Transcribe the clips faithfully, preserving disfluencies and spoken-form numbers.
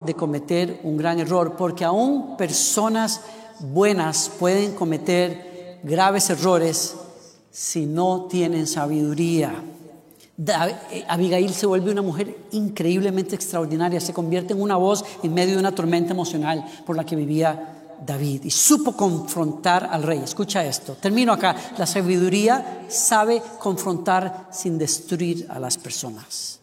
de cometer un gran error, porque aún personas buenas pueden cometer graves errores si no tienen sabiduría. Abigail se vuelve una mujer increíblemente extraordinaria, se convierte en una voz en medio de una tormenta emocional por la que vivía David, y supo confrontar al rey. Escucha esto, termino acá. La sabiduría sabe confrontar sin destruir a las personas.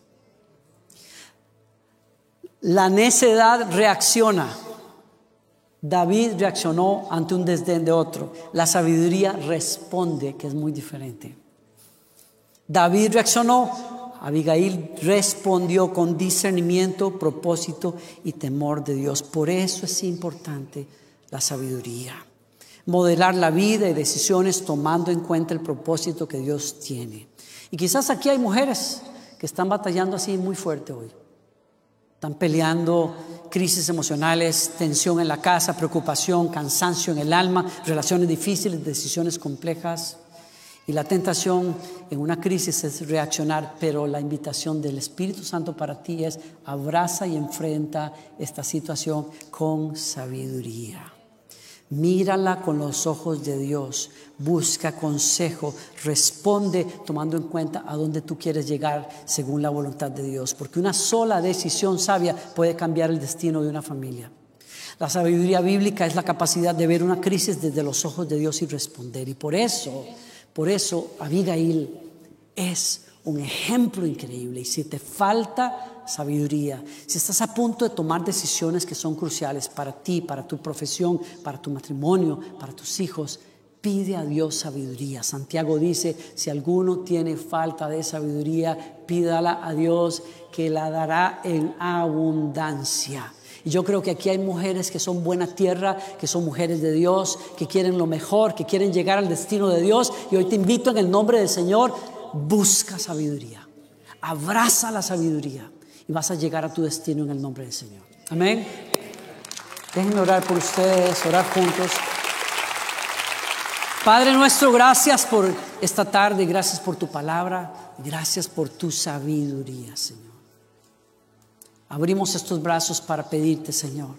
La necedad reacciona. David reaccionó ante un desdén de otro. La sabiduría responde, que es muy diferente. David reaccionó, Abigail respondió con discernimiento, propósito y temor de Dios. Por eso es importante la sabiduría. Modelar la vida y decisiones tomando en cuenta el propósito que Dios tiene. Y quizás aquí hay mujeres que están batallando así muy fuerte hoy. Están peleando crisis emocionales, tensión en la casa, preocupación, cansancio en el alma, relaciones difíciles, decisiones complejas. Y la tentación en una crisis es reaccionar, pero la invitación del Espíritu Santo para ti es: abraza y enfrenta esta situación con sabiduría. Mírala con los ojos de Dios, busca consejo, responde tomando en cuenta a dónde tú quieres llegar según la voluntad de Dios, porque una sola decisión sabia puede cambiar el destino de una familia. La sabiduría bíblica es la capacidad de ver una crisis desde los ojos de Dios y responder, y por eso, por eso Abigail es un ejemplo increíble. Y si te falta sabiduría, si estás a punto de tomar decisiones que son cruciales para ti, para tu profesión, para tu matrimonio, para tus hijos, pide a Dios sabiduría. Santiago dice: si alguno tiene falta de sabiduría, pídala a Dios, que la dará en abundancia. Y yo creo que aquí hay mujeres que son buena tierra, que son mujeres de Dios, que quieren lo mejor, que quieren llegar al destino de Dios. Y hoy te invito en el nombre del Señor: busca sabiduría, abraza la sabiduría y vas a llegar a tu destino en el nombre del Señor. Amén. Déjenme orar por ustedes, orar juntos. Padre nuestro, gracias por esta tarde, gracias por tu palabra, gracias por tu sabiduría, Señor. Abrimos estos brazos para pedirte, Señor,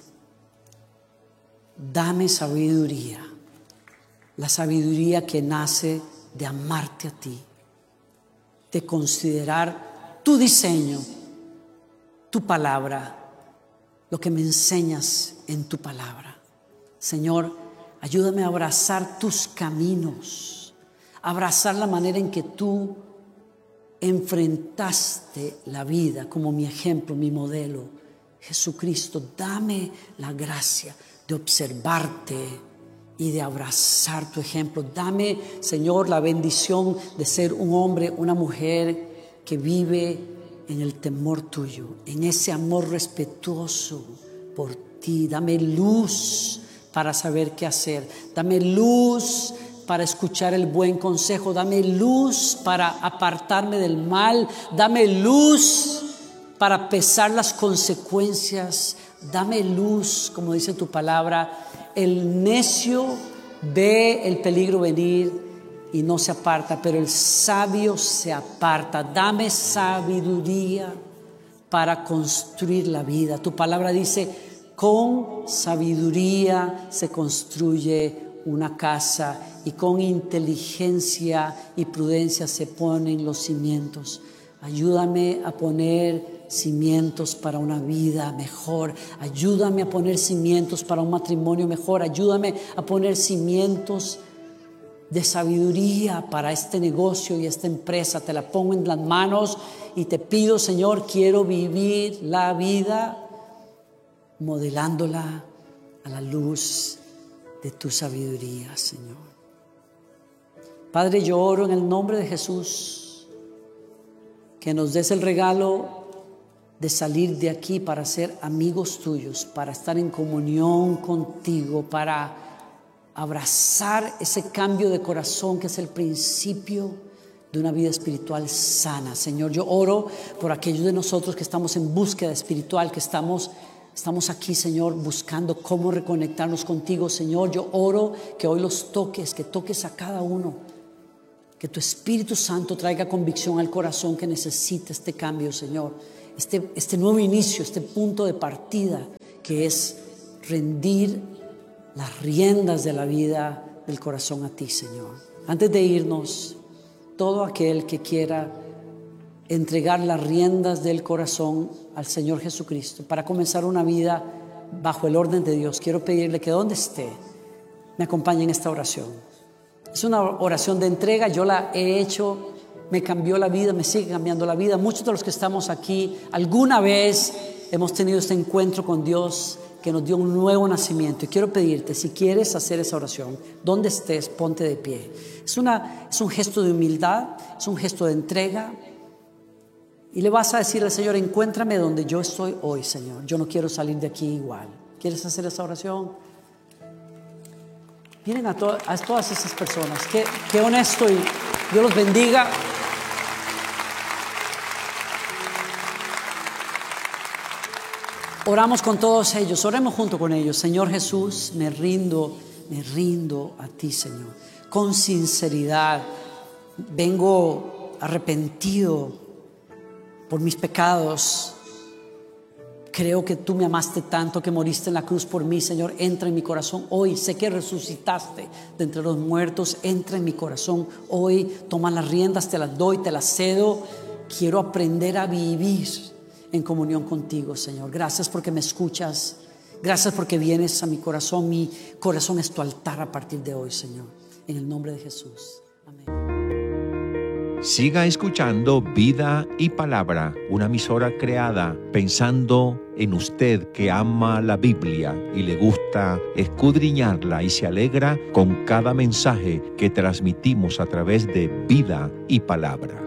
dame sabiduría, la sabiduría que nace de amarte a ti, de considerar tu diseño, tu palabra, lo que me enseñas en tu palabra. Señor, ayúdame a abrazar tus caminos, abrazar la manera en que tú enfrentaste la vida como mi ejemplo, mi modelo. Jesucristo, dame la gracia de observarte y de abrazar tu ejemplo. Dame, Señor, la bendición de ser un hombre, una mujer que vive en el temor tuyo, en ese amor respetuoso por ti. Dame luz para saber qué hacer. Dame luz para escuchar el buen consejo. Dame luz para apartarme del mal. Dame luz para pesar las consecuencias. Dame luz, como dice tu palabra. El necio ve el peligro venir y no se aparta, pero el sabio se aparta. Dame sabiduría para construir la vida. Tu palabra dice: con sabiduría se construye una casa, y con inteligencia y prudencia se ponen los cimientos. Ayúdame a poner cimientos para una vida mejor. Ayúdame a poner cimientos para un matrimonio mejor. Ayúdame a poner cimientos de sabiduría para este negocio y esta empresa. Te la pongo en las manos y te pido, Señor, quiero vivir la vida modelándola a la luz de tu sabiduría, Señor. Padre, yo oro en el nombre de Jesús que nos des el regalo de salir de aquí para ser amigos tuyos, para estar en comunión contigo, para abrazar ese cambio de corazón que es el principio de una vida espiritual sana. Señor, yo oro por aquellos de nosotros que estamos en búsqueda espiritual, que estamos Estamos aquí, Señor, buscando cómo reconectarnos contigo. Señor, yo oro que hoy los toques, que toques a cada uno, que tu Espíritu Santo traiga convicción al corazón que necesita este cambio, Señor, este, este nuevo inicio, este punto de partida que es rendir las riendas de la vida del corazón a ti, Señor. Antes de irnos, todo aquel que quiera entregar las riendas del corazón al Señor Jesucristo para comenzar una vida bajo el orden de Dios, quiero pedirle que donde esté me acompañe en esta oración. Es una oración de entrega, yo la he hecho, me cambió la vida, me sigue cambiando la vida. Muchos de los que estamos aquí alguna vez hemos tenido este encuentro con Dios que nos dio un nuevo nacimiento, y quiero pedirte, si quieres hacer esa oración, donde estés, ponte de pie. Es, una, es un gesto de humildad, es un gesto de entrega, y le vas a decir al Señor: encuéntrame donde yo estoy hoy, Señor, yo no quiero salir de aquí igual. ¿Quieres hacer esa oración? Miren a, to- a todas esas personas, qué, qué honesto, y Dios los bendiga. Oramos con todos ellos, oremos junto con ellos. Señor Jesús, me rindo, me rindo a ti, Señor, con sinceridad. Vengo arrepentido por mis pecados. Creo que tú me amaste tanto, que moriste en la cruz por mí, Señor. Entra en mi corazón hoy. Sé que resucitaste de entre los muertos. Entra en mi corazón hoy. Toma las riendas, te las doy, te las cedo. Quiero aprender a vivir en comunión contigo, Señor. Gracias porque me escuchas. Gracias porque vienes a mi corazón. Mi corazón es tu altar a partir de hoy, Señor. En el nombre de Jesús. Amén. Siga escuchando Vida y Palabra, una emisora creada pensando en usted que ama la Biblia y le gusta escudriñarla y se alegra con cada mensaje que transmitimos a través de Vida y Palabra.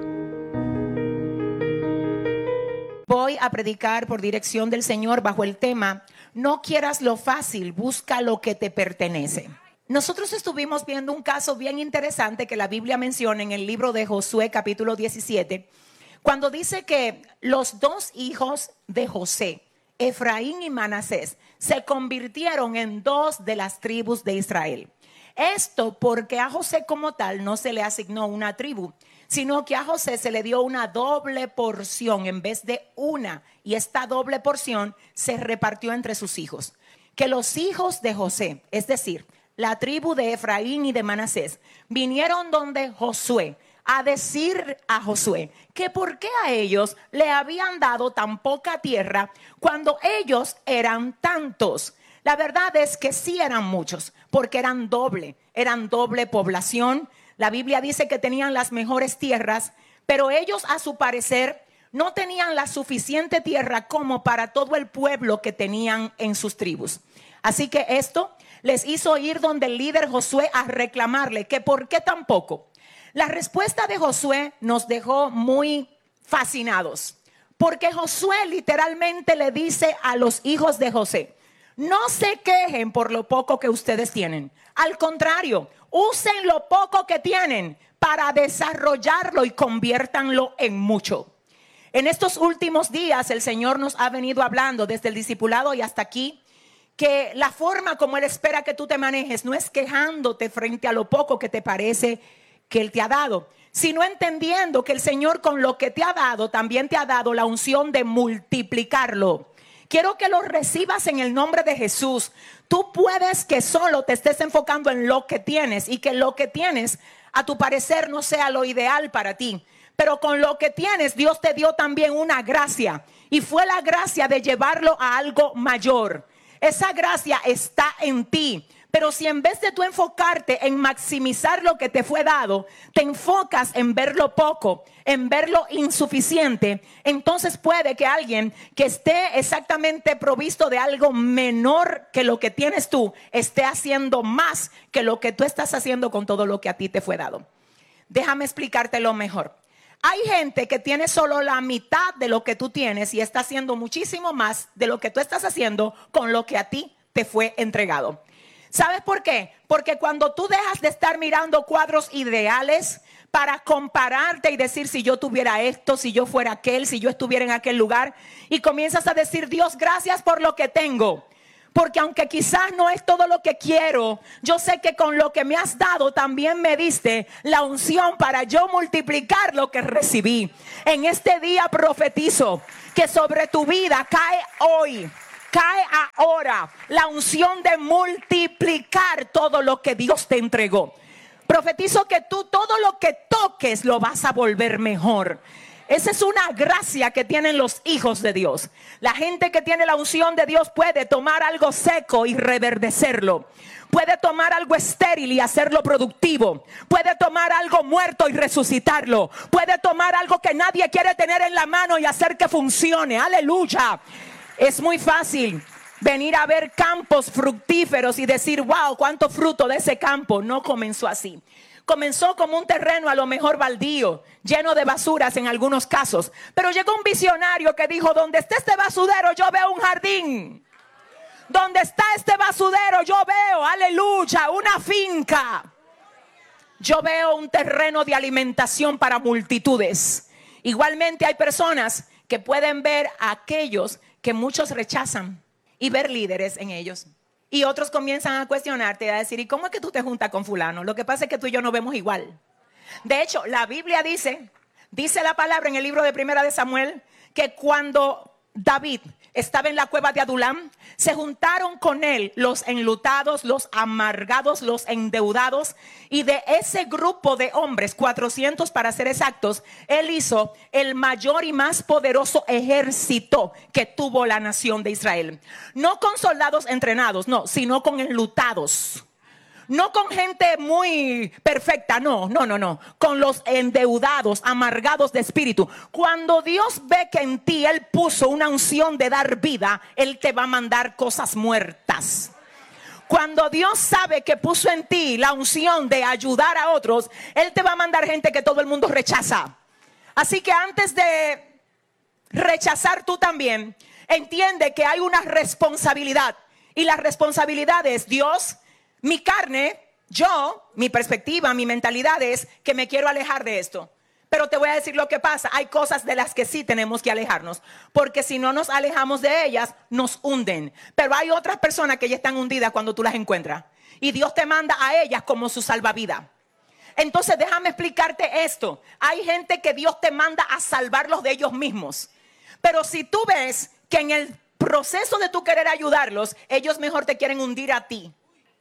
Voy a predicar por dirección del Señor bajo el tema: no quieras lo fácil, busca lo que te pertenece. Nosotros estuvimos viendo un caso bien interesante que la Biblia menciona en el libro de Josué capítulo diecisiete, cuando dice que los dos hijos de José, Efraín y Manasés, se convirtieron en dos de las tribus de Israel. Esto porque a José como tal no se le asignó una tribu, sino que a José se le dio una doble porción en vez de una, y esta doble porción se repartió entre sus hijos. Que los hijos de José, es decir, la tribu de Efraín y de Manasés, vinieron donde Josué a decir a Josué que por qué a ellos le habían dado tan poca tierra cuando ellos eran tantos. La verdad es que sí eran muchos, porque eran doble, eran doble población. La Biblia dice que tenían las mejores tierras, pero ellos, a su parecer, no tenían la suficiente tierra como para todo el pueblo que tenían en sus tribus. Así que esto les hizo ir donde el líder Josué a reclamarle que por qué tan poco. La respuesta de Josué nos dejó muy fascinados, porque Josué literalmente le dice a los hijos de José: no se quejen por lo poco que ustedes tienen. Al contrario, usen lo poco que tienen para desarrollarlo y conviértanlo en mucho. En estos últimos días el Señor nos ha venido hablando desde el discipulado y hasta aquí, que la forma como Él espera que tú te manejes no es quejándote frente a lo poco que te parece que Él te ha dado, sino entendiendo que el Señor, con lo que te ha dado, también te ha dado la unción de multiplicarlo. Quiero que lo recibas en el nombre de Jesús. Tú puedes que solo te estés enfocando en lo que tienes, y que lo que tienes a tu parecer no sea lo ideal para ti. Pero con lo que tienes, Dios te dio también una gracia, y fue la gracia de llevarlo a algo mayor. Esa gracia está en ti. Pero si en vez de tú enfocarte en maximizar lo que te fue dado, te enfocas en ver lo poco, en ver lo insuficiente, entonces puede que alguien que esté exactamente provisto de algo menor que lo que tienes tú, esté haciendo más que lo que tú estás haciendo con todo lo que a ti te fue dado. Déjame explicártelo mejor. Hay gente que tiene solo la mitad de lo que tú tienes y está haciendo muchísimo más de lo que tú estás haciendo con lo que a ti te fue entregado. ¿Sabes por qué? Porque cuando tú dejas de estar mirando cuadros ideales para compararte y decir: si yo tuviera esto, si yo fuera aquel, si yo estuviera en aquel lugar, y comienzas a decir: Dios, gracias por lo que tengo, porque aunque quizás no es todo lo que quiero, yo sé que con lo que me has dado también me diste la unción para yo multiplicar lo que recibí. En este día profetizo que sobre tu vida cae hoy Cae ahora la unción de multiplicar todo lo que Dios te entregó. Profetizo que tú todo lo que toques lo vas a volver mejor. Esa es una gracia que tienen los hijos de Dios. La gente que tiene la unción de Dios puede tomar algo seco y reverdecerlo. Puede tomar algo estéril y hacerlo productivo. Puede tomar algo muerto y resucitarlo. Puede tomar algo que nadie quiere tener en la mano y hacer que funcione. Aleluya. Es muy fácil venir a ver campos fructíferos y decir, wow, cuánto fruto de ese campo. No comenzó así. Comenzó como un terreno a lo mejor baldío, lleno de basuras en algunos casos. Pero llegó un visionario que dijo, donde esté este basurero yo veo un jardín. Donde está este basurero yo veo, aleluya, una finca. Yo veo un terreno de alimentación para multitudes. Igualmente hay personas que pueden ver a aquellos que muchos rechazan y ver líderes en ellos. Y otros comienzan a cuestionarte y a decir, ¿y cómo es que tú te juntas con fulano? Lo que pasa es que tú y yo no vemos igual. De hecho, la Biblia dice, dice la palabra en el libro de Primera de Samuel, que cuando David estaba en la cueva de Adulam, se juntaron con él los enlutados, los amargados, los endeudados, y de ese grupo de hombres, cuatrocientos para ser exactos, él hizo el mayor y más poderoso ejército que tuvo la nación de Israel. No con soldados entrenados, no, sino con enlutados. No con gente muy perfecta, no, no, no, no. Con los endeudados, amargados de espíritu. Cuando Dios ve que en ti Él puso una unción de dar vida, Él te va a mandar cosas muertas. Cuando Dios sabe que puso en ti la unción de ayudar a otros, Él te va a mandar gente que todo el mundo rechaza. Así que antes de rechazar tú también, entiende que hay una responsabilidad. Y la responsabilidad es Dios. Mi carne, yo, mi perspectiva, mi mentalidad es que me quiero alejar de esto. Pero te voy a decir lo que pasa. Hay cosas de las que sí tenemos que alejarnos. Porque si no nos alejamos de ellas, nos hunden. Pero hay otras personas que ya están hundidas cuando tú las encuentras. Y Dios te manda a ellas como su salvavidas. Entonces déjame explicarte esto. Hay gente que Dios te manda a salvarlos de ellos mismos. Pero si tú ves que en el proceso de tú querer ayudarlos, ellos mejor te quieren hundir a ti.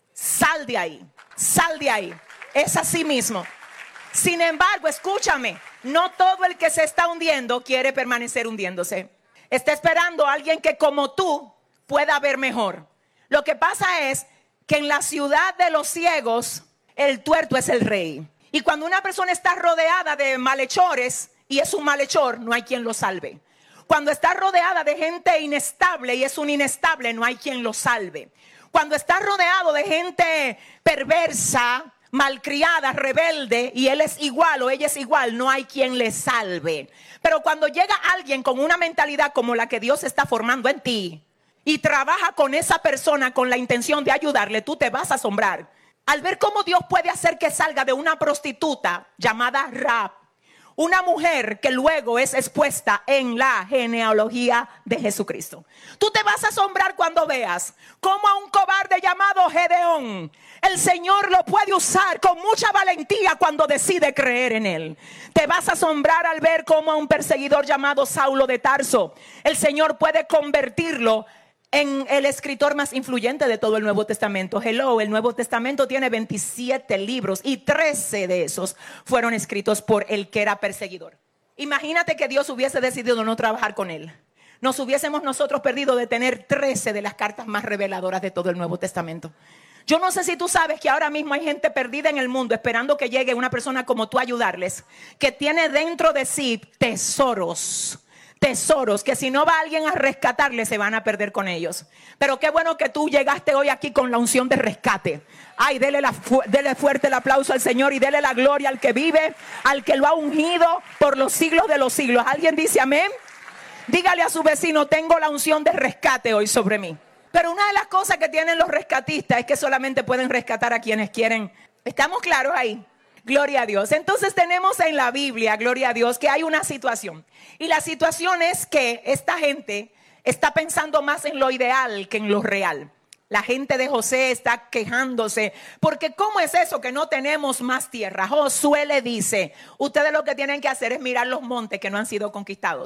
Sal de ahí, sal de ahí. Es así mismo. Sin embargo, escúchame, no todo el que se está hundiendo quiere permanecer hundiéndose. Está esperando a alguien que como tú pueda ver mejor. Lo que pasa es que en la ciudad de los ciegos, el tuerto es el rey. Y cuando una persona está rodeada de malhechores y es un malhechor, no hay quien lo salve. Cuando está rodeada de gente inestable y es un inestable, no hay quien lo salve. Cuando está rodeado de gente perversa, malcriada, rebelde, y él es igual o ella es igual, no hay quien le salve. Pero cuando llega alguien con una mentalidad como la que Dios está formando en ti y trabaja con esa persona con la intención de ayudarle, tú te vas a asombrar al ver cómo Dios puede hacer que salga de una prostituta llamada Rahab, una mujer que luego es expuesta en la genealogía de Jesucristo. Tú te vas a asombrar cuando veas cómo a un cobarde llamado Gedeón, el Señor lo puede usar con mucha valentía cuando decide creer en él. Te vas a asombrar al ver cómo a un perseguidor llamado Saulo de Tarso, el Señor puede convertirlo en el escritor más influyente de todo el Nuevo Testamento. Hello, el Nuevo Testamento tiene veintisiete libros y trece de esos fueron escritos por el que era perseguidor. Imagínate que Dios hubiese decidido no trabajar con él. Nos hubiésemos nosotros perdido de tener trece de las cartas más reveladoras de todo el Nuevo Testamento. Yo no sé si tú sabes que ahora mismo hay gente perdida en el mundo esperando que llegue una persona como tú a ayudarles, que tiene dentro de sí tesoros. Tesoros que si no va alguien a rescatarle se van a perder con ellos. Pero qué bueno que tú llegaste hoy aquí con la unción de rescate. Ay, dele, la fu- dele fuerte el aplauso al Señor y dele la gloria al que vive, al que lo ha ungido por los siglos de los siglos. ¿Alguien dice amén? Dígale a su vecino, tengo la unción de rescate hoy sobre mí. Pero una de las cosas que tienen los rescatistas es que solamente pueden rescatar a quienes quieren. ¿Estamos claros ahí? Gloria a Dios. Entonces tenemos en la Biblia, gloria a Dios, que hay una situación. Y la situación es que esta gente está pensando más en lo ideal que en lo real. La gente de José está quejándose porque ¿cómo es eso que no tenemos más tierra? Josué le dice, ustedes lo que tienen que hacer es mirar los montes que no han sido conquistados.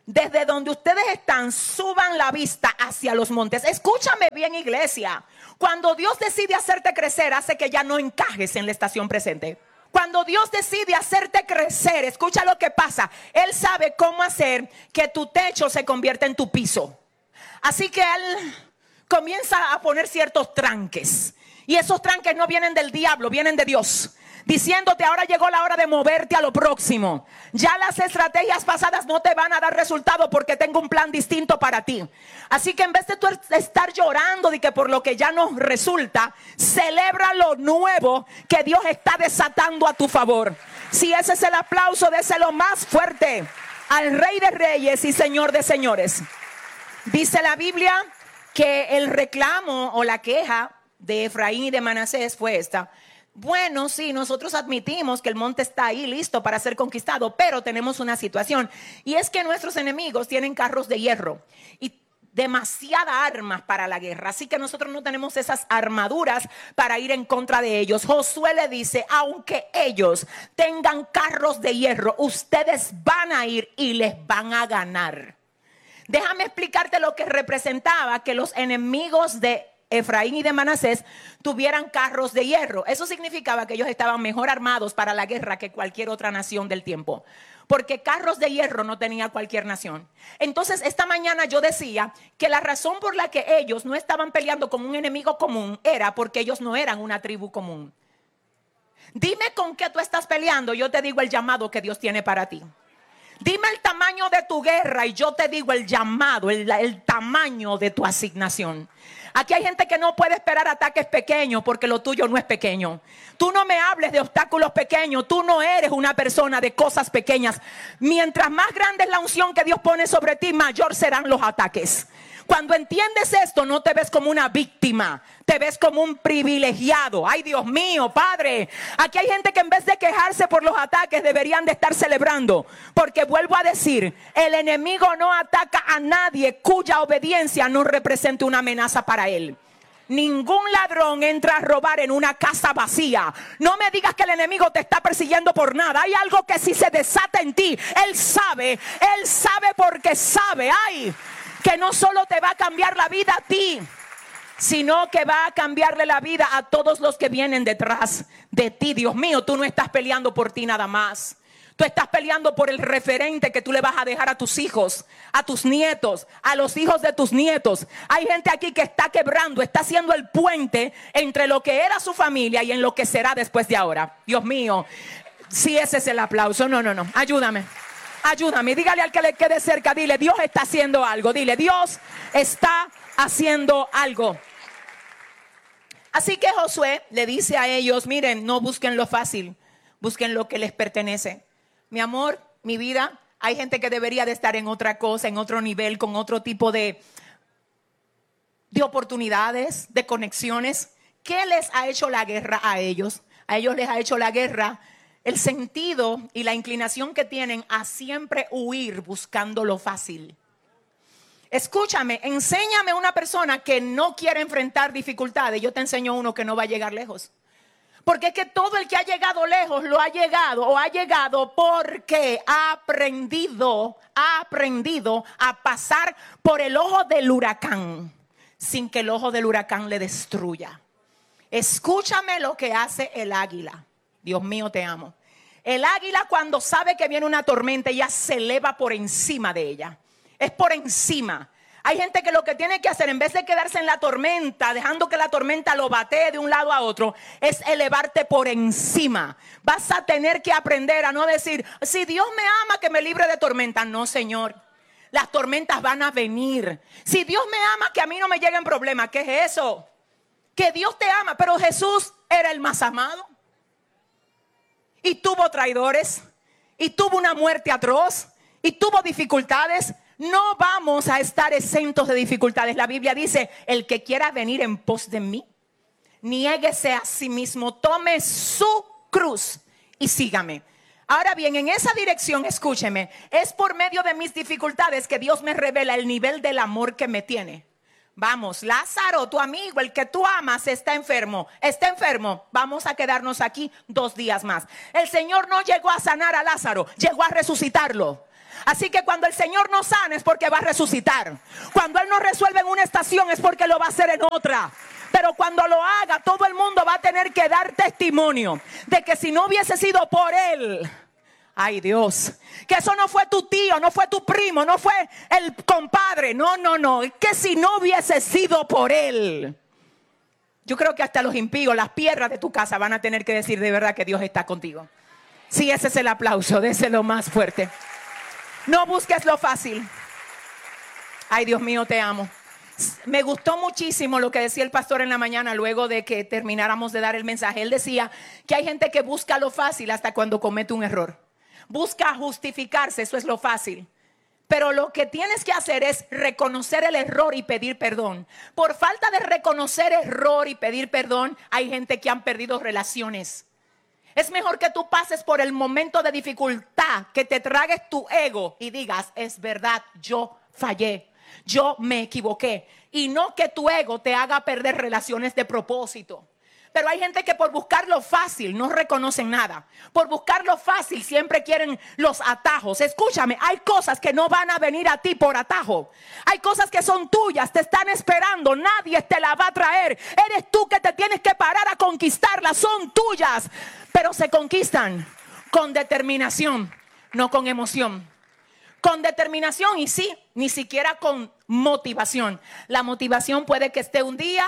desde donde ustedes están, suban la vista hacia los montes. Escúchame bien, iglesia. Cuando Dios decide hacerte crecer, hace que ya no encajes en la estación presente. Cuando Dios decide hacerte crecer, escucha lo que pasa. Él sabe cómo hacer que tu techo se convierta en tu piso. Así que Él comienza a poner ciertos tranques. Y esos tranques no vienen del diablo, vienen de Dios. Diciéndote, ahora llegó la hora de moverte a lo próximo. Ya las estrategias pasadas no te van a dar resultado porque tengo un plan distinto para ti. Así que en vez de tú estar llorando de que por lo que ya no resulta, celebra lo nuevo que Dios está desatando a tu favor. Si ese es el aplauso, déselo más fuerte al Rey de Reyes y Señor de Señores. Dice la Biblia que el reclamo o la queja de Efraín y de Manasés fue esta: bueno, sí, nosotros admitimos que el monte está ahí listo para ser conquistado, pero tenemos una situación, y es que nuestros enemigos tienen carros de hierro y demasiadas armas para la guerra, así que nosotros no tenemos esas armaduras para ir en contra de ellos. Josué le dice, aunque ellos tengan carros de hierro, ustedes van a ir y les van a ganar. Déjame explicarte lo que representaba que los enemigos de Efraín y de Manasés tuvieran carros de hierro. Eso significaba que ellos estaban mejor armados para la guerra que cualquier otra nación del tiempo, porque carros de hierro no tenía cualquier nación. Entonces esta mañana yo decía que la razón por la que ellos no estaban peleando con un enemigo común era porque ellos no eran una tribu común. Dime con qué tú estás peleando, yo te digo el llamado que Dios tiene para ti. Dime el tamaño de tu guerra y yo te digo el llamado, el, el tamaño de tu asignación. Aquí hay gente que no puede esperar ataques pequeños porque lo tuyo no es pequeño. Tú no me hables de obstáculos pequeños. Tú no eres una persona de cosas pequeñas. Mientras más grande es la unción que Dios pone sobre ti, mayor serán los ataques. Cuando entiendes esto, no te ves como una víctima, te ves como un privilegiado. Ay, Dios mío, Padre. Aquí hay gente que en vez de quejarse por los ataques deberían de estar celebrando. Porque vuelvo a decir, el enemigo no ataca a nadie cuya obediencia no represente una amenaza para él. Ningún ladrón entra a robar en una casa vacía. No me digas que el enemigo te está persiguiendo por nada. Hay algo que si se desata en ti, él sabe, él sabe porque sabe. Ay, que no solo te va a cambiar la vida a ti, sino que va a cambiarle la vida a todos los que vienen detrás de ti. Dios mío, tú no estás peleando por ti nada más. Tú estás peleando por el referente que tú le vas a dejar a tus hijos, a tus nietos, a los hijos de tus nietos. Hay gente aquí que está quebrando, está haciendo el puente entre lo que era su familia y en lo que será después de ahora. Dios mío, si ese es el aplauso. No, no, no, ayúdame. Ayúdame, dígale al que le quede cerca, dile, Dios está haciendo algo. Dile, Dios está haciendo algo. Así que Josué le dice a ellos, miren, no busquen lo fácil, busquen lo que les pertenece. Mi amor, mi vida, hay gente que debería de estar en otra cosa, en otro nivel, con otro tipo de, de oportunidades, de conexiones. ¿Qué les ha hecho la guerra a ellos? A ellos les ha hecho la guerra el sentido y la inclinación que tienen a siempre huir buscando lo fácil. Escúchame, enséñame una persona que no quiere enfrentar dificultades. Yo te enseño uno que no va a llegar lejos. Porque es que todo el que ha llegado lejos lo ha llegado o ha llegado porque ha aprendido, ha aprendido a pasar por el ojo del huracán sin que el ojo del huracán le destruya. Escúchame lo que hace el águila. Dios mío, te amo. El águila, cuando sabe que viene una tormenta, ella se eleva por encima de ella. Es por encima. Hay gente que lo que tiene que hacer, en vez de quedarse en la tormenta, dejando que la tormenta lo batee de un lado a otro, es elevarte por encima. Vas a tener que aprender a no decir, si Dios me ama, que me libre de tormenta. No, Señor. Las tormentas van a venir. Si Dios me ama, que a mí no me lleguen problemas. ¿Qué es eso? Que Dios te ama, pero Jesús era el más amado. Y tuvo traidores, y tuvo una muerte atroz, y tuvo dificultades. No vamos a estar exentos de dificultades. La Biblia dice, el que quiera venir en pos de mí, niéguese a sí mismo, tome su cruz y sígame. Ahora bien, en esa dirección, escúcheme, es por medio de mis dificultades que Dios me revela el nivel del amor que me tiene. Vamos, Lázaro, tu amigo, el que tú amas, está enfermo. Está enfermo. Vamos a quedarnos aquí dos días más. El Señor no llegó a sanar a Lázaro, llegó a resucitarlo. Así que cuando el Señor nos sana es porque va a resucitar. Cuando Él nos resuelve en una estación es porque lo va a hacer en otra. Pero cuando lo haga, todo el mundo va a tener que dar testimonio de que si no hubiese sido por Él, ay Dios, que eso no fue tu tío, no fue tu primo, no fue el compadre, no, no, no, que si no hubiese sido por Él. Yo creo que hasta los impíos, las piedras de tu casa van a tener que decir de verdad que Dios está contigo. Sí, ese es el aplauso, déselo más fuerte. No busques lo fácil. Ay, Dios mío, te amo. Me gustó muchísimo lo que decía el pastor en la mañana luego de que termináramos de dar el mensaje. Él decía que hay gente que busca lo fácil hasta cuando comete un error. Busca justificarse, eso es lo fácil. Pero lo que tienes que hacer es reconocer el error y pedir perdón. Por falta de reconocer error y pedir perdón, hay gente que han perdido relaciones. Es mejor que tú pases por el momento de dificultad, que te tragues tu ego y digas, es verdad, yo fallé, yo me equivoqué. Y no que tu ego te haga perder relaciones de propósito. Pero hay gente que por buscar lo fácil no reconocen nada. Por buscar lo fácil siempre quieren los atajos. Escúchame, hay cosas que no van a venir a ti por atajo. Hay cosas que son tuyas, te están esperando, nadie te la va a traer. Eres tú que te tienes que parar a conquistarlas, son tuyas. Pero se conquistan con determinación, no con emoción. Con determinación y sí, ni siquiera con motivación. La motivación puede que esté un día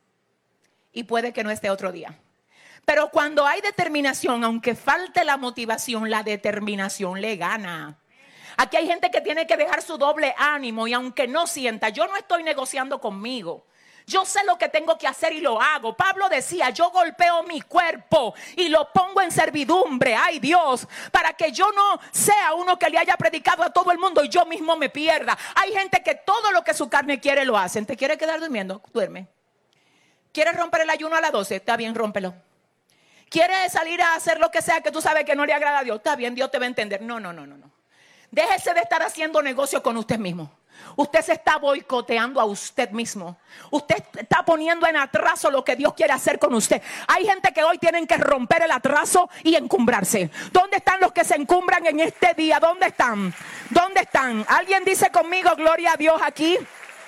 y puede que no esté otro día. Pero cuando hay determinación, aunque falte la motivación, la determinación le gana. Aquí hay gente que tiene que dejar su doble ánimo y aunque no sienta, yo no estoy negociando conmigo. Yo sé lo que tengo que hacer y lo hago. Pablo decía, yo golpeo mi cuerpo y lo pongo en servidumbre. Ay Dios, para que yo no sea uno que le haya predicado a todo el mundo y yo mismo me pierda. Hay gente que todo lo que su carne quiere lo hacen. ¿Te quiere quedar durmiendo? Duerme. ¿Quieres romper el ayuno a las doce? Está bien, rómpelo. ¿Quieres salir a hacer lo que sea que tú sabes que no le agrada a Dios? Está bien, Dios te va a entender. No, no, no, no, no. Déjese de estar haciendo negocio con usted mismo. Usted se está boicoteando a usted mismo. Usted está poniendo en atraso lo que Dios quiere hacer con usted. Hay gente que hoy tienen que romper el atraso y encumbrarse. ¿Dónde están los que se encumbran en este día? ¿Dónde están? ¿Dónde están? ¿Alguien dice conmigo gloria a Dios aquí?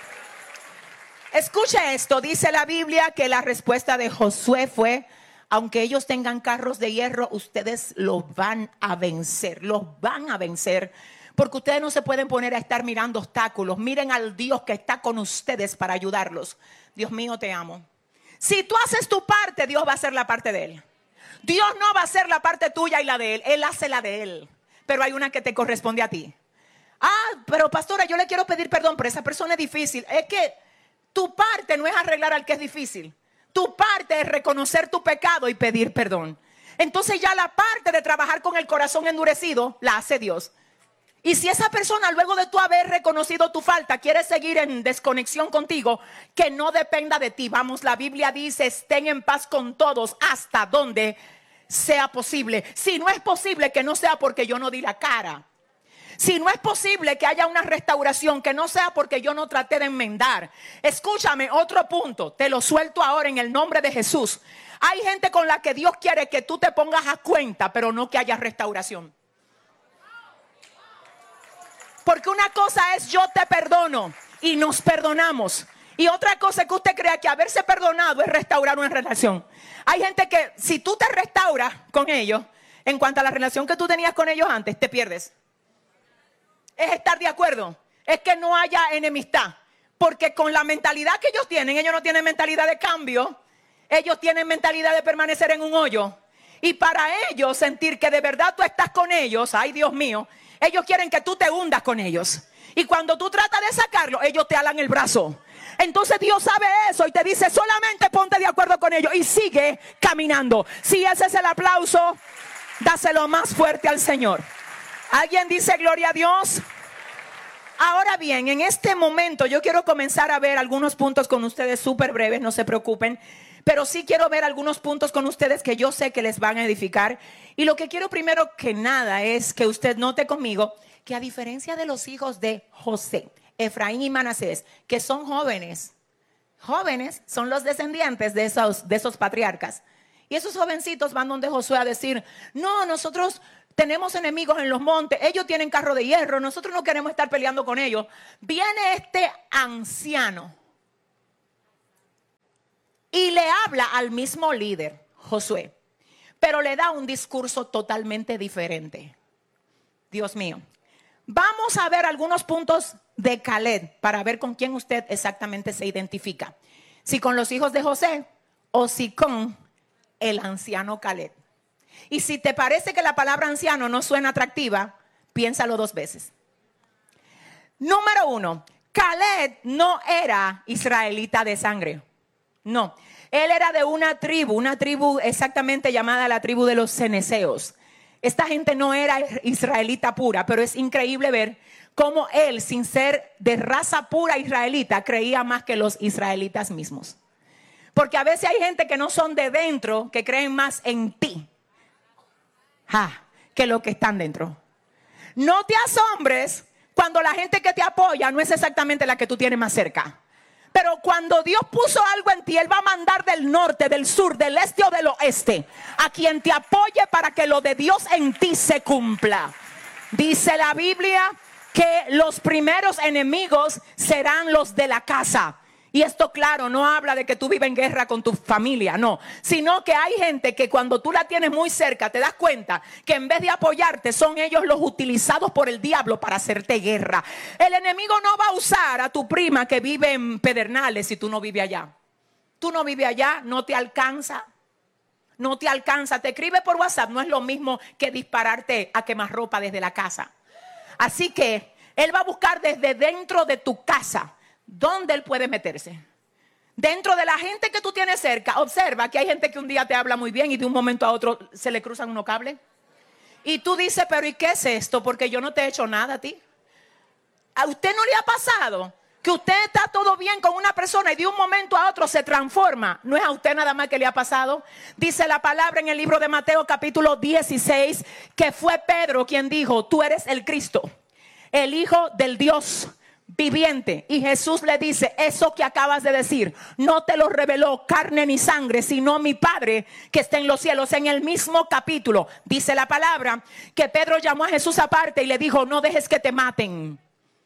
Escuche esto, dice la Biblia que la respuesta de Josué fue, aunque ellos tengan carros de hierro, ustedes los van a vencer, los van a vencer. Porque ustedes no se pueden poner a estar mirando obstáculos. Miren al Dios que está con ustedes para ayudarlos. Dios mío, te amo. Si tú haces tu parte, Dios va a hacer la parte de Él. Dios no va a hacer la parte tuya y la de Él. Él hace la de Él. Pero hay una que te corresponde a ti. Ah, pero pastora, yo le quiero pedir perdón, pero esa persona es difícil. Es que tu parte no es arreglar al que es difícil. Tu parte es reconocer tu pecado y pedir perdón. Entonces ya la parte de trabajar con el corazón endurecido la hace Dios. Y si esa persona luego de tú haber reconocido tu falta quiere seguir en desconexión contigo, que no dependa de ti. Vamos, la Biblia dice, estén en paz con todos hasta donde sea posible. Si no es posible, que no sea porque yo no di la cara. Si no es posible que haya una restauración, que no sea porque yo no traté de enmendar. Escúchame, otro punto, te lo suelto ahora en el nombre de Jesús. Hay gente con la que Dios quiere que tú te pongas a cuenta, pero no que haya restauración. Porque una cosa es yo te perdono y nos perdonamos. Y otra cosa es que usted crea que haberse perdonado es restaurar una relación. Hay gente que si tú te restauras con ellos, en cuanto a la relación que tú tenías con ellos antes, te pierdes. Es estar de acuerdo. Es que no haya enemistad. Porque con la mentalidad que ellos tienen, ellos no tienen mentalidad de cambio. Ellos tienen mentalidad de permanecer en un hoyo. Y para ellos sentir que de verdad tú estás con ellos, ay Dios mío, ellos quieren que tú te hundas con ellos. Y cuando tú tratas de sacarlo, ellos te alan el brazo. Entonces Dios sabe eso y te dice, solamente ponte de acuerdo con ellos y sigue caminando. Si ese es el aplauso, dáselo más fuerte al Señor. ¿Alguien dice gloria a Dios? Ahora bien, en este momento yo quiero comenzar a ver algunos puntos con ustedes súper breves, no se preocupen. Pero sí quiero ver algunos puntos con ustedes que yo sé que les van a edificar. Y lo que quiero primero que nada es que usted note conmigo que a diferencia de los hijos de José, Efraín y Manasés, que son jóvenes, jóvenes son los descendientes de esos, de esos patriarcas. Y esos jovencitos van donde Josué a decir, no, nosotros tenemos enemigos en los montes, ellos tienen carro de hierro, nosotros no queremos estar peleando con ellos. Viene este anciano y le habla al mismo líder, Josué, pero le da un discurso totalmente diferente. Dios mío. Vamos a ver algunos puntos de Caleb para ver con quién usted exactamente se identifica. Si con los hijos de José o si con el anciano Caleb. Y si te parece que la palabra anciano no suena atractiva, piénsalo dos veces. Número uno, Caleb no era israelita de sangre. No, él era de una tribu, una tribu exactamente llamada la tribu de los ceneseos. Esta gente no era israelita pura, pero es increíble ver cómo él, sin ser de raza pura israelita, creía más que los israelitas mismos. Porque a veces hay gente que no son de dentro, que creen más en ti ja, que lo que están dentro. No te asombres cuando la gente que te apoya no es exactamente la que tú tienes más cerca. Pero cuando Dios puso algo en ti, Él va a mandar del norte, del sur, del este o del oeste a quien te apoye para que lo de Dios en ti se cumpla. Dice la Biblia que los primeros enemigos serán los de la casa. Y esto, claro, no habla de que tú vives en guerra con tu familia, no. Sino que hay gente que cuando tú la tienes muy cerca, te das cuenta que en vez de apoyarte, son ellos los utilizados por el diablo para hacerte guerra. El enemigo no va a usar a tu prima que vive en Pedernales si tú no vives allá. Tú no vives allá, no te alcanza. No te alcanza. Te escribe por WhatsApp, no es lo mismo que dispararte a quemarropa desde la casa. Así que Él va a buscar desde dentro de tu casa ¿dónde él puede meterse? Dentro de la gente que tú tienes cerca. Observa que hay gente que un día te habla muy bien y de un momento a otro se le cruzan unos cables. Y tú dices, pero ¿y qué es esto? Porque yo no te he hecho nada a ti. ¿A usted no le ha pasado que usted está todo bien con una persona y de un momento a otro se transforma? ¿No es a usted nada más que le ha pasado? Dice la palabra en el libro de Mateo capítulo dieciséis que fue Pedro quien dijo, tú eres el Cristo, el Hijo del Dios viviente. Y Jesús le dice, eso que acabas de decir no te lo reveló carne ni sangre, sino mi Padre que está en los cielos. En el mismo capítulo dice la palabra que Pedro llamó a Jesús aparte y le dijo, no dejes que te maten.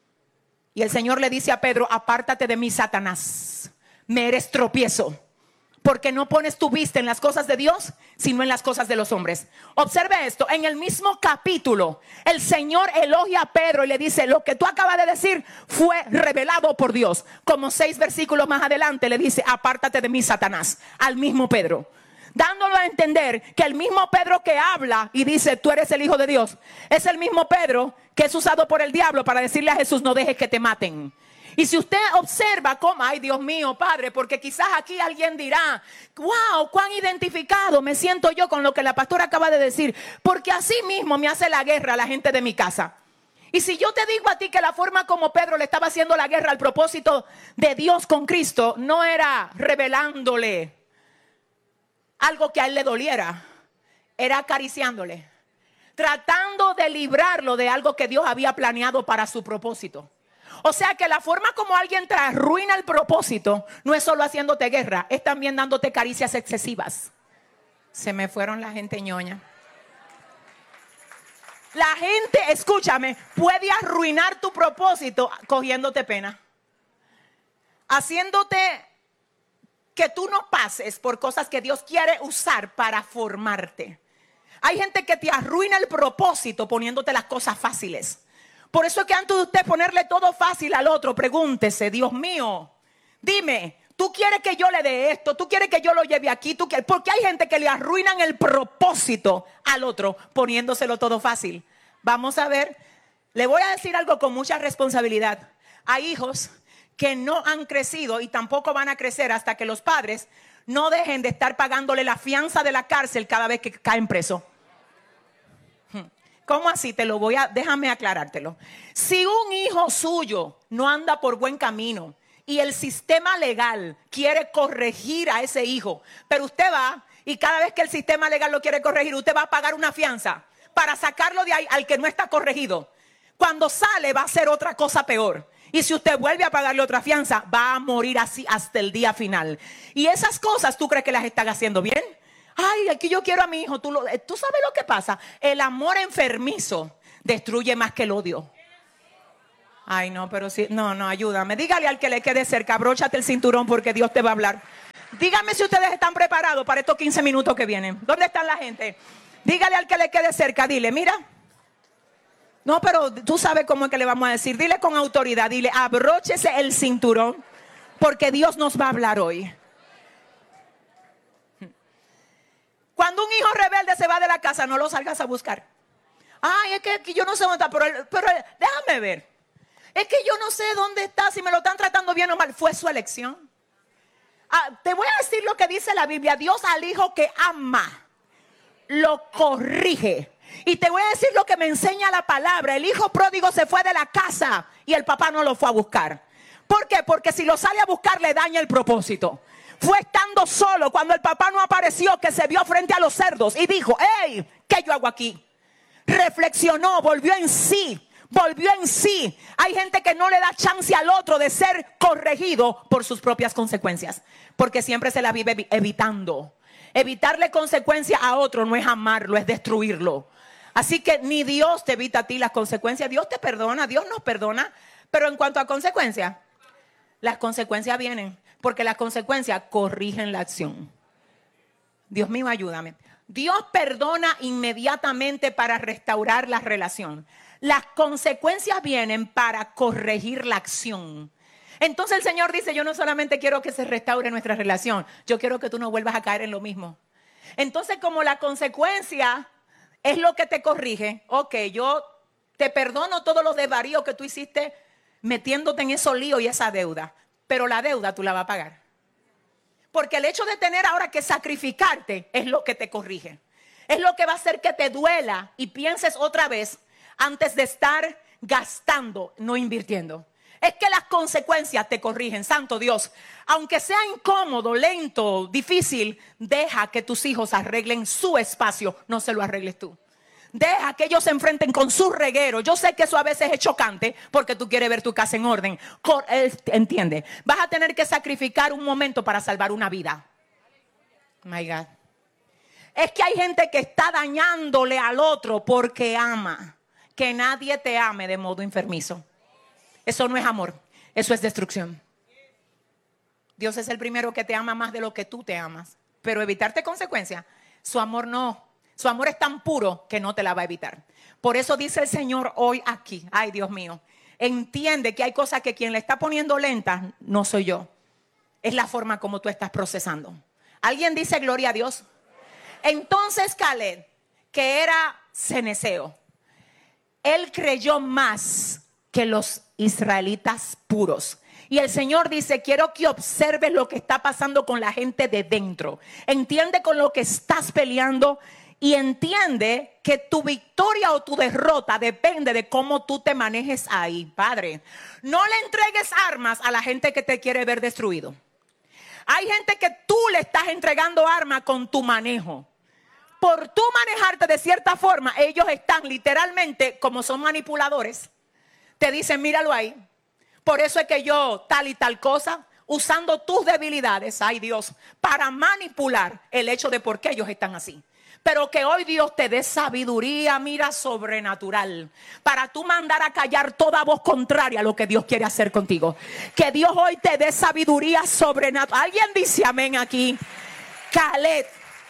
Y el Señor le dice a Pedro, apártate de mí, Satanás, me eres tropiezo, porque no pones tu vista en las cosas de Dios, sino en las cosas de los hombres. Observe esto, en el mismo capítulo, el Señor elogia a Pedro y le dice, lo que tú acabas de decir fue revelado por Dios. Como seis versículos más adelante le dice, apártate de mí, Satanás, al mismo Pedro. Dándolo a entender que el mismo Pedro que habla y dice, tú eres el Hijo de Dios, es el mismo Pedro que es usado por el diablo para decirle a Jesús, no dejes que te maten. Y si usted observa cómo, ay Dios mío, Padre, porque quizás aquí alguien dirá, wow, cuán identificado me siento yo con lo que la pastora acaba de decir, porque así mismo me hace la guerra a la gente de mi casa. Y si yo te digo a ti que la forma como Pedro le estaba haciendo la guerra al propósito de Dios con Cristo, no era revelándole algo que a él le doliera, era acariciándole, tratando de librarlo de algo que Dios había planeado para su propósito. O sea que la forma como alguien te arruina el propósito no es solo haciéndote guerra, es también dándote caricias excesivas. Se me fueron la gente ñoña. La gente, escúchame, puede arruinar tu propósito cogiéndote pena, haciéndote que tú no pases por cosas que Dios quiere usar para formarte. Hay gente que te arruina el propósito poniéndote las cosas fáciles. Por eso es que antes de usted ponerle todo fácil al otro, pregúntese, Dios mío, dime, ¿tú quieres que yo le dé esto? ¿Tú quieres que yo lo lleve aquí? ¿Tú quieres? Porque hay gente que le arruinan el propósito al otro poniéndoselo todo fácil. Vamos a ver, le voy a decir algo con mucha responsabilidad. Hay hijos que no han crecido y tampoco van a crecer hasta que los padres no dejen de estar pagándole la fianza de la cárcel cada vez que caen presos. ¿Cómo así? Te lo voy a, déjame aclarártelo. Si un hijo suyo no anda por buen camino y el sistema legal quiere corregir a ese hijo, pero usted va y cada vez que el sistema legal lo quiere corregir, usted va a pagar una fianza para sacarlo de ahí al que no está corregido. Cuando sale va a ser otra cosa peor. Y si usted vuelve a pagarle otra fianza, va a morir así hasta el día final. Y esas cosas, ¿tú crees que las están haciendo bien? Ay, aquí yo quiero a mi hijo. Tú, lo, tú sabes lo que pasa. El amor enfermizo destruye más que el odio. Ay, no, pero sí, no, no, ayúdame. Dígale al que le quede cerca, abróchate el cinturón porque Dios te va a hablar. Dígame si ustedes están preparados para estos quince minutos que vienen. ¿Dónde están la gente? Dígale al que le quede cerca, dile, mira. No, pero tú sabes cómo es que le vamos a decir. Dile con autoridad, dile, abróchese el cinturón porque Dios nos va a hablar hoy. Cuando un hijo rebelde se va de la casa, no lo salgas a buscar. Ay, es que yo no sé dónde está, pero, él, pero él, déjame ver. Es que yo no sé dónde está, si me lo están tratando bien o mal. Fue su elección. Ah, te voy a decir lo que dice la Biblia. Dios al hijo que ama, lo corrige. Y te voy a decir lo que me enseña la palabra. El hijo pródigo se fue de la casa y el papá no lo fue a buscar. ¿Por qué? Porque si lo sale a buscar le daña el propósito. Fue estando solo cuando el papá no apareció que se vio frente a los cerdos y dijo, hey, ¿qué yo hago aquí? Reflexionó, volvió en sí, volvió en sí. Hay gente que no le da chance al otro de ser corregido por sus propias consecuencias, porque siempre se la vive evitando. Evitarle consecuencias a otro no es amarlo, es destruirlo. Así que ni Dios te evita a ti las consecuencias. Dios te perdona, Dios nos perdona. Pero en cuanto a consecuencias, las consecuencias vienen porque las consecuencias corrigen la acción. Dios mío, ayúdame. Dios perdona inmediatamente para restaurar la relación. Las consecuencias vienen para corregir la acción. Entonces el Señor dice, yo no solamente quiero que se restaure nuestra relación, yo quiero que tú no vuelvas a caer en lo mismo. Entonces, como la consecuencia es lo que te corrige, ok, yo te perdono todos los desvaríos que tú hiciste metiéndote en esos líos y esa deuda, pero la deuda tú la vas a pagar. Porque el hecho de tener ahora que sacrificarte es lo que te corrige. Es lo que va a hacer que te duela y pienses otra vez antes de estar gastando, no invirtiendo. Es que las consecuencias te corrigen, santo Dios. Aunque sea incómodo, lento, difícil, deja que tus hijos arreglen su espacio, no se lo arregles tú. Deja que ellos se enfrenten con su reguero. Yo sé que eso a veces es chocante porque tú quieres ver tu casa en orden. Entiende, vas a tener que sacrificar un momento para salvar una vida. My God. Es que hay gente que está dañándole al otro porque ama. Que nadie te ame de modo enfermizo. Eso no es amor, eso es destrucción. Dios es el primero que te ama más de lo que tú te amas. Pero evitarte consecuencias, su amor no. Su amor es tan puro que no te la va a evitar. Por eso dice el Señor hoy aquí, ay Dios mío, entiende que hay cosas que quien le está poniendo lentas no soy yo. Es la forma como tú estás procesando. ¿Alguien dice gloria a Dios? Entonces Caleb, que era ceneceo, él creyó más que los israelitas puros. Y el Señor dice, quiero que observes lo que está pasando con la gente de dentro. Entiende con lo que estás peleando y entiende que tu victoria o tu derrota depende de cómo tú te manejes ahí. Padre, no le entregues armas a la gente que te quiere ver destruido. Hay gente que tú le estás entregando armas con tu manejo. Por tú manejarte de cierta forma, ellos están literalmente, como son manipuladores, te dicen, míralo ahí. Por eso es que yo tal y tal cosa, usando tus debilidades, ay Dios, para manipular el hecho de por qué ellos están así. Pero que hoy Dios te dé sabiduría, mira, sobrenatural, para tú mandar a callar toda voz contraria a lo que Dios quiere hacer contigo. Que Dios hoy te dé sabiduría sobrenatural. ¿Alguien dice amén aquí? Caleb,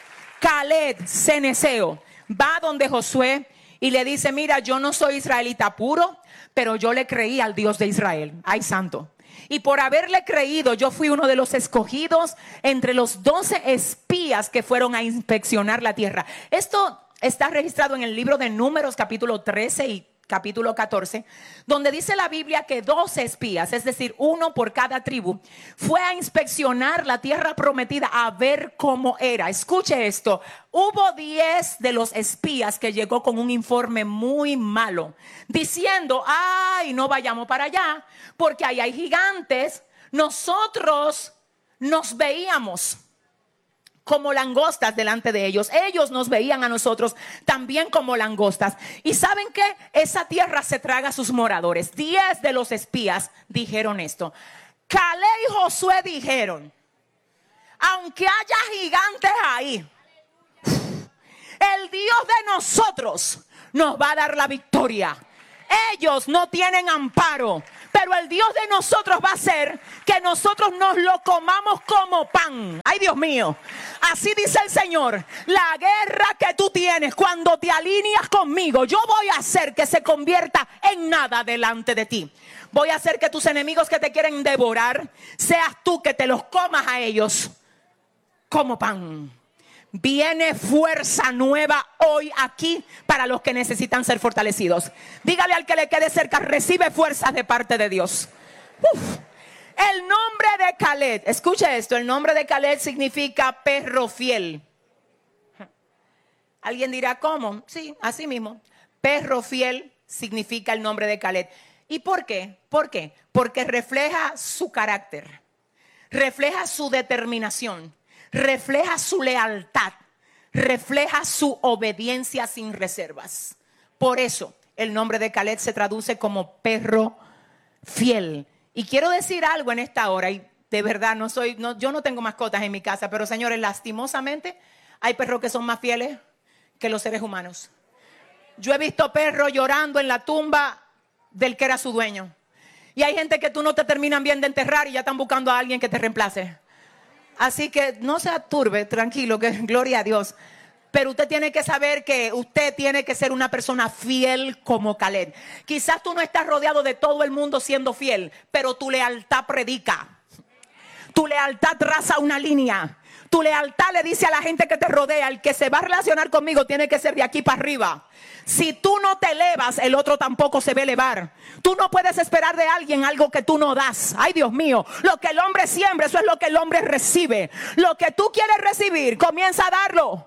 Caleb, ceneceo, va donde Josué y le dice, mira, yo no soy israelita puro, pero yo le creí al Dios de Israel. Ay, santo. Y por haberle creído, yo fui uno de los escogidos entre los doce espías que fueron a inspeccionar la tierra. Esto está registrado en el libro de Números, capítulo trece y capítulo catorce, donde dice la Biblia que doce espías, es decir, uno por cada tribu, fue a inspeccionar la tierra prometida a ver cómo era. Escuche esto, hubo diez de los espías que llegó con un informe muy malo, diciendo, ay, no vayamos para allá, porque ahí hay gigantes. Nosotros nos veíamos como langostas delante de ellos. Ellos nos veían a nosotros también como langostas. ¿Y saben qué? Esa tierra se traga a sus moradores. Diez de los espías dijeron esto. Caleb y Josué dijeron, aunque haya gigantes ahí, el Dios de nosotros nos va a dar la victoria. Ellos no tienen amparo, pero el Dios de nosotros va a hacer que nosotros nos lo comamos como pan. Ay, Dios mío, así dice el Señor: la guerra que tú tienes cuando te alineas conmigo, yo voy a hacer que se convierta en nada delante de ti. Voy a hacer que tus enemigos que te quieren devorar, seas tú que te los comas a ellos como pan. Viene fuerza nueva hoy aquí para los que necesitan ser fortalecidos. Dígale al que le quede cerca: recibe fuerzas de parte de Dios. Uf. El nombre de Caleb, escuche esto, el nombre de Caleb significa perro fiel. Alguien dirá, ¿cómo? Sí, así mismo. Perro fiel significa el nombre de Caleb. ¿Y por qué? ¿Por qué? Porque refleja su carácter, refleja su determinación, refleja su lealtad, refleja su obediencia sin reservas. Por eso el nombre de Caleb se traduce como perro fiel. Y quiero decir algo en esta hora, y de verdad no soy, no, yo no tengo mascotas en mi casa, pero señores, lastimosamente hay perros que son más fieles que los seres humanos. Yo he visto perros llorando en la tumba del que era su dueño. Y hay gente que tú no te terminan bien de enterrar y ya están buscando a alguien que te reemplace. Así que no se aturbe, tranquilo, que gloria a Dios. Pero usted tiene que saber que usted tiene que ser una persona fiel como Caleb. Quizás tú no estás rodeado de todo el mundo siendo fiel, pero tu lealtad predica. Tu lealtad traza una línea. Tu lealtad le dice a la gente que te rodea: el que se va a relacionar conmigo tiene que ser de aquí para arriba. Si tú no te elevas, el otro tampoco se va a elevar. Tú no puedes esperar de alguien algo que tú no das. Ay, Dios mío, lo que el hombre siembra, eso es lo que el hombre recibe. Lo que tú quieres recibir, comienza a darlo.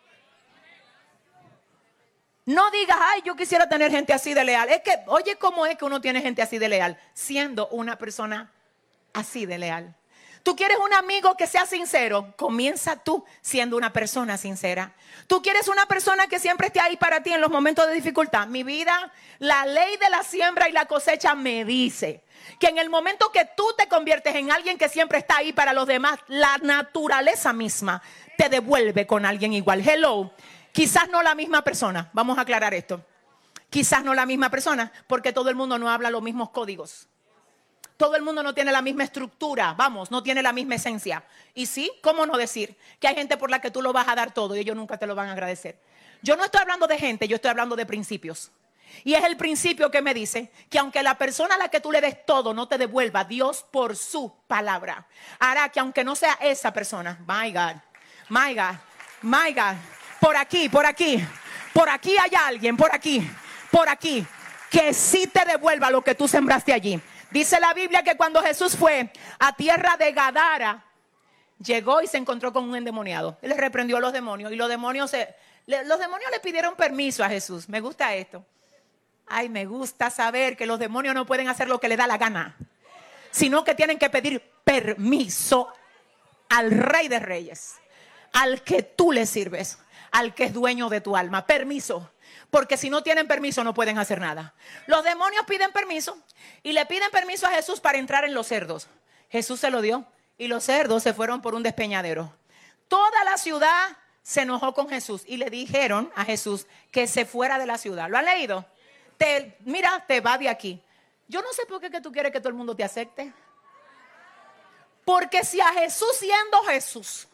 No digas, ay, yo quisiera tener gente así de leal. Es que, oye, ¿cómo es que uno tiene gente así de leal? Siendo una persona así de leal. Tú quieres un amigo que sea sincero, comienza tú siendo una persona sincera. Tú quieres una persona que siempre esté ahí para ti en los momentos de dificultad. Mi vida, la ley de la siembra y la cosecha me dice que en el momento que tú te conviertes en alguien que siempre está ahí para los demás, la naturaleza misma te devuelve con alguien igual. Hello, quizás no la misma persona, vamos a aclarar esto. Quizás no la misma persona, porque todo el mundo no habla los mismos códigos. Todo el mundo no tiene la misma estructura, vamos, no tiene la misma esencia. Y sí, ¿cómo no decir que hay gente por la que tú lo vas a dar todo y ellos nunca te lo van a agradecer? Yo no estoy hablando de gente, yo estoy hablando de principios. Y es el principio que me dice que aunque la persona a la que tú le des todo no te devuelva, Dios por su palabra hará que aunque no sea esa persona, my God, my God, my God, por aquí, por aquí, por aquí hay alguien, por aquí, por aquí, que sí te devuelva lo que tú sembraste allí. Dice la Biblia que cuando Jesús fue a tierra de Gadara, llegó y se encontró con un endemoniado. Él le reprendió a los demonios y los demonios, se, le, los demonios le pidieron permiso a Jesús. Me gusta esto. Ay, me gusta saber que los demonios no pueden hacer lo que les da la gana, sino que tienen que pedir permiso al Rey de Reyes, al que tú le sirves, al que es dueño de tu alma. Permiso. Porque si no tienen permiso no pueden hacer nada. Los demonios piden permiso y le piden permiso a Jesús para entrar en los cerdos. Jesús se lo dio y los cerdos se fueron por un despeñadero. Toda la ciudad se enojó con Jesús y le dijeron a Jesús que se fuera de la ciudad. ¿Lo han leído? Te, mira, te va de aquí. Yo no sé por qué que tú quieres que todo el mundo te acepte. Porque si a Jesús, siendo Jesús,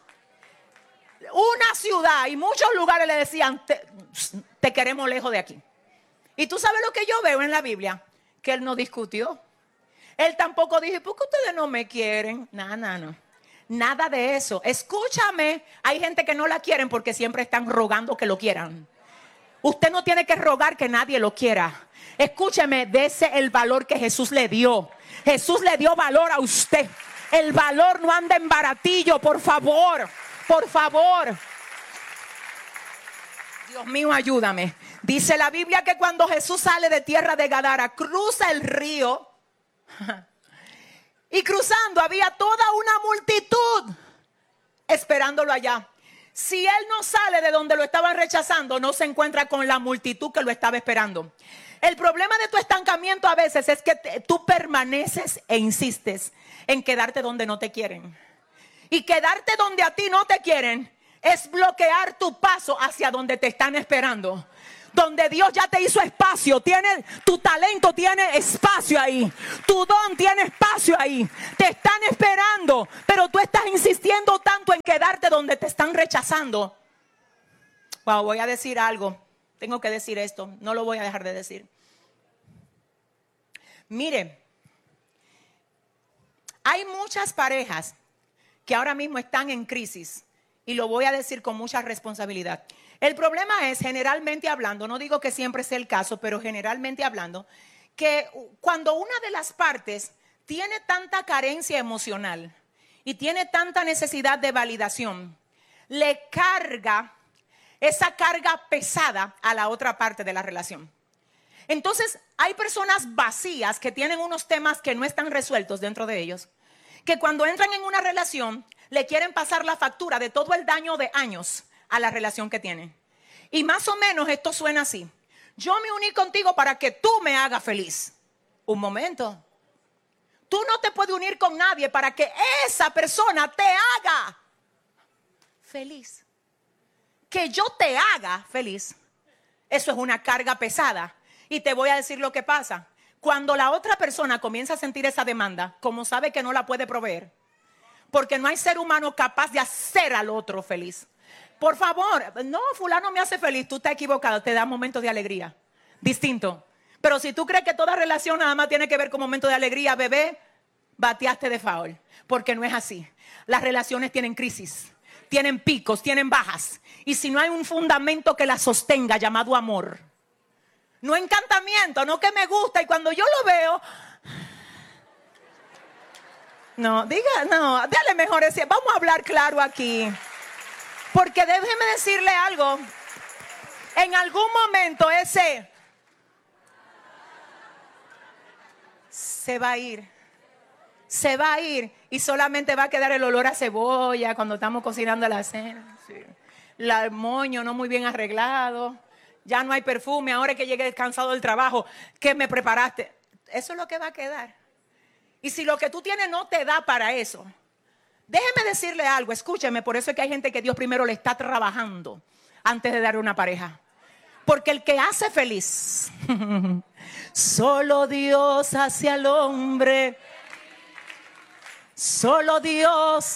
una ciudad y muchos lugares le decían, te, te queremos lejos de aquí. Y tú sabes lo que yo veo en la Biblia, que él no discutió. Él tampoco dijo, ¿por qué ustedes no me quieren? No, no, no. Nada de eso. Escúchame, hay gente que no la quieren porque siempre están rogando que lo quieran. Usted no tiene que rogar que nadie lo quiera. Escúcheme, dese el valor que Jesús le dio. Jesús le dio valor a usted. El valor no anda en baratillo, por favor. Por favor. Dios mío, ayúdame. Dice la Biblia que cuando Jesús sale de tierra de Gadara, cruza el río. Y cruzando había toda una multitud esperándolo allá. Si él no sale de donde lo estaban rechazando, no se encuentra con la multitud que lo estaba esperando. El problema de tu estancamiento a veces es que te, tú permaneces e insistes en quedarte donde no te quieren. Y quedarte donde a ti no te quieren es bloquear tu paso hacia donde te están esperando. Donde Dios ya te hizo espacio, tiene, tu talento tiene espacio ahí, tu don tiene espacio ahí, te están esperando, pero tú estás insistiendo tanto en quedarte donde te están rechazando. Wow, voy a decir algo, tengo que decir esto, no lo voy a dejar de decir. Mire, hay muchas parejas que ahora mismo están en crisis y lo voy a decir con mucha responsabilidad. El problema es, generalmente hablando, no digo que siempre sea el caso, pero generalmente hablando, que cuando una de las partes tiene tanta carencia emocional y tiene tanta necesidad de validación, le carga esa carga pesada a la otra parte de la relación. Entonces, hay personas vacías que tienen unos temas que no están resueltos dentro de ellos, que cuando entran en una relación, le quieren pasar la factura de todo el daño de años a la relación que tienen. Y más o menos esto suena así: yo me uní contigo para que tú me hagas feliz. Un momento. Tú no te puedes unir con nadie para que esa persona te haga feliz. Que yo te haga feliz, eso es una carga pesada. Y te voy a decir lo que pasa. Cuando la otra persona comienza a sentir esa demanda, como sabe que no la puede proveer, porque no hay ser humano capaz de hacer al otro feliz. Por favor, no, fulano me hace feliz, tú estás equivocado, te da momentos de alegría, distinto. Pero si tú crees que toda relación nada más tiene que ver con momentos de alegría, bebé, bateaste de foul, porque no es así. Las relaciones tienen crisis, tienen picos, tienen bajas. Y si no hay un fundamento que las sostenga llamado amor, no encantamiento, no que me gusta y cuando yo lo veo... No, diga, no, dale mejor ese. Vamos a hablar claro aquí. Porque déjeme decirle algo. En algún momento ese se va a ir. Se va a ir y solamente va a quedar el olor a cebolla cuando estamos cocinando la cena. Sí. La, el moño no muy bien arreglado. Ya no hay perfume. Ahora que llegué cansado del trabajo, ¿qué me preparaste? Eso es lo que va a quedar. Y si lo que tú tienes no te da para eso, déjeme decirle algo, escúcheme, por eso es que hay gente que Dios primero le está trabajando antes de darle una pareja. Porque el que hace feliz, solo Dios hace al hombre, solo Dios.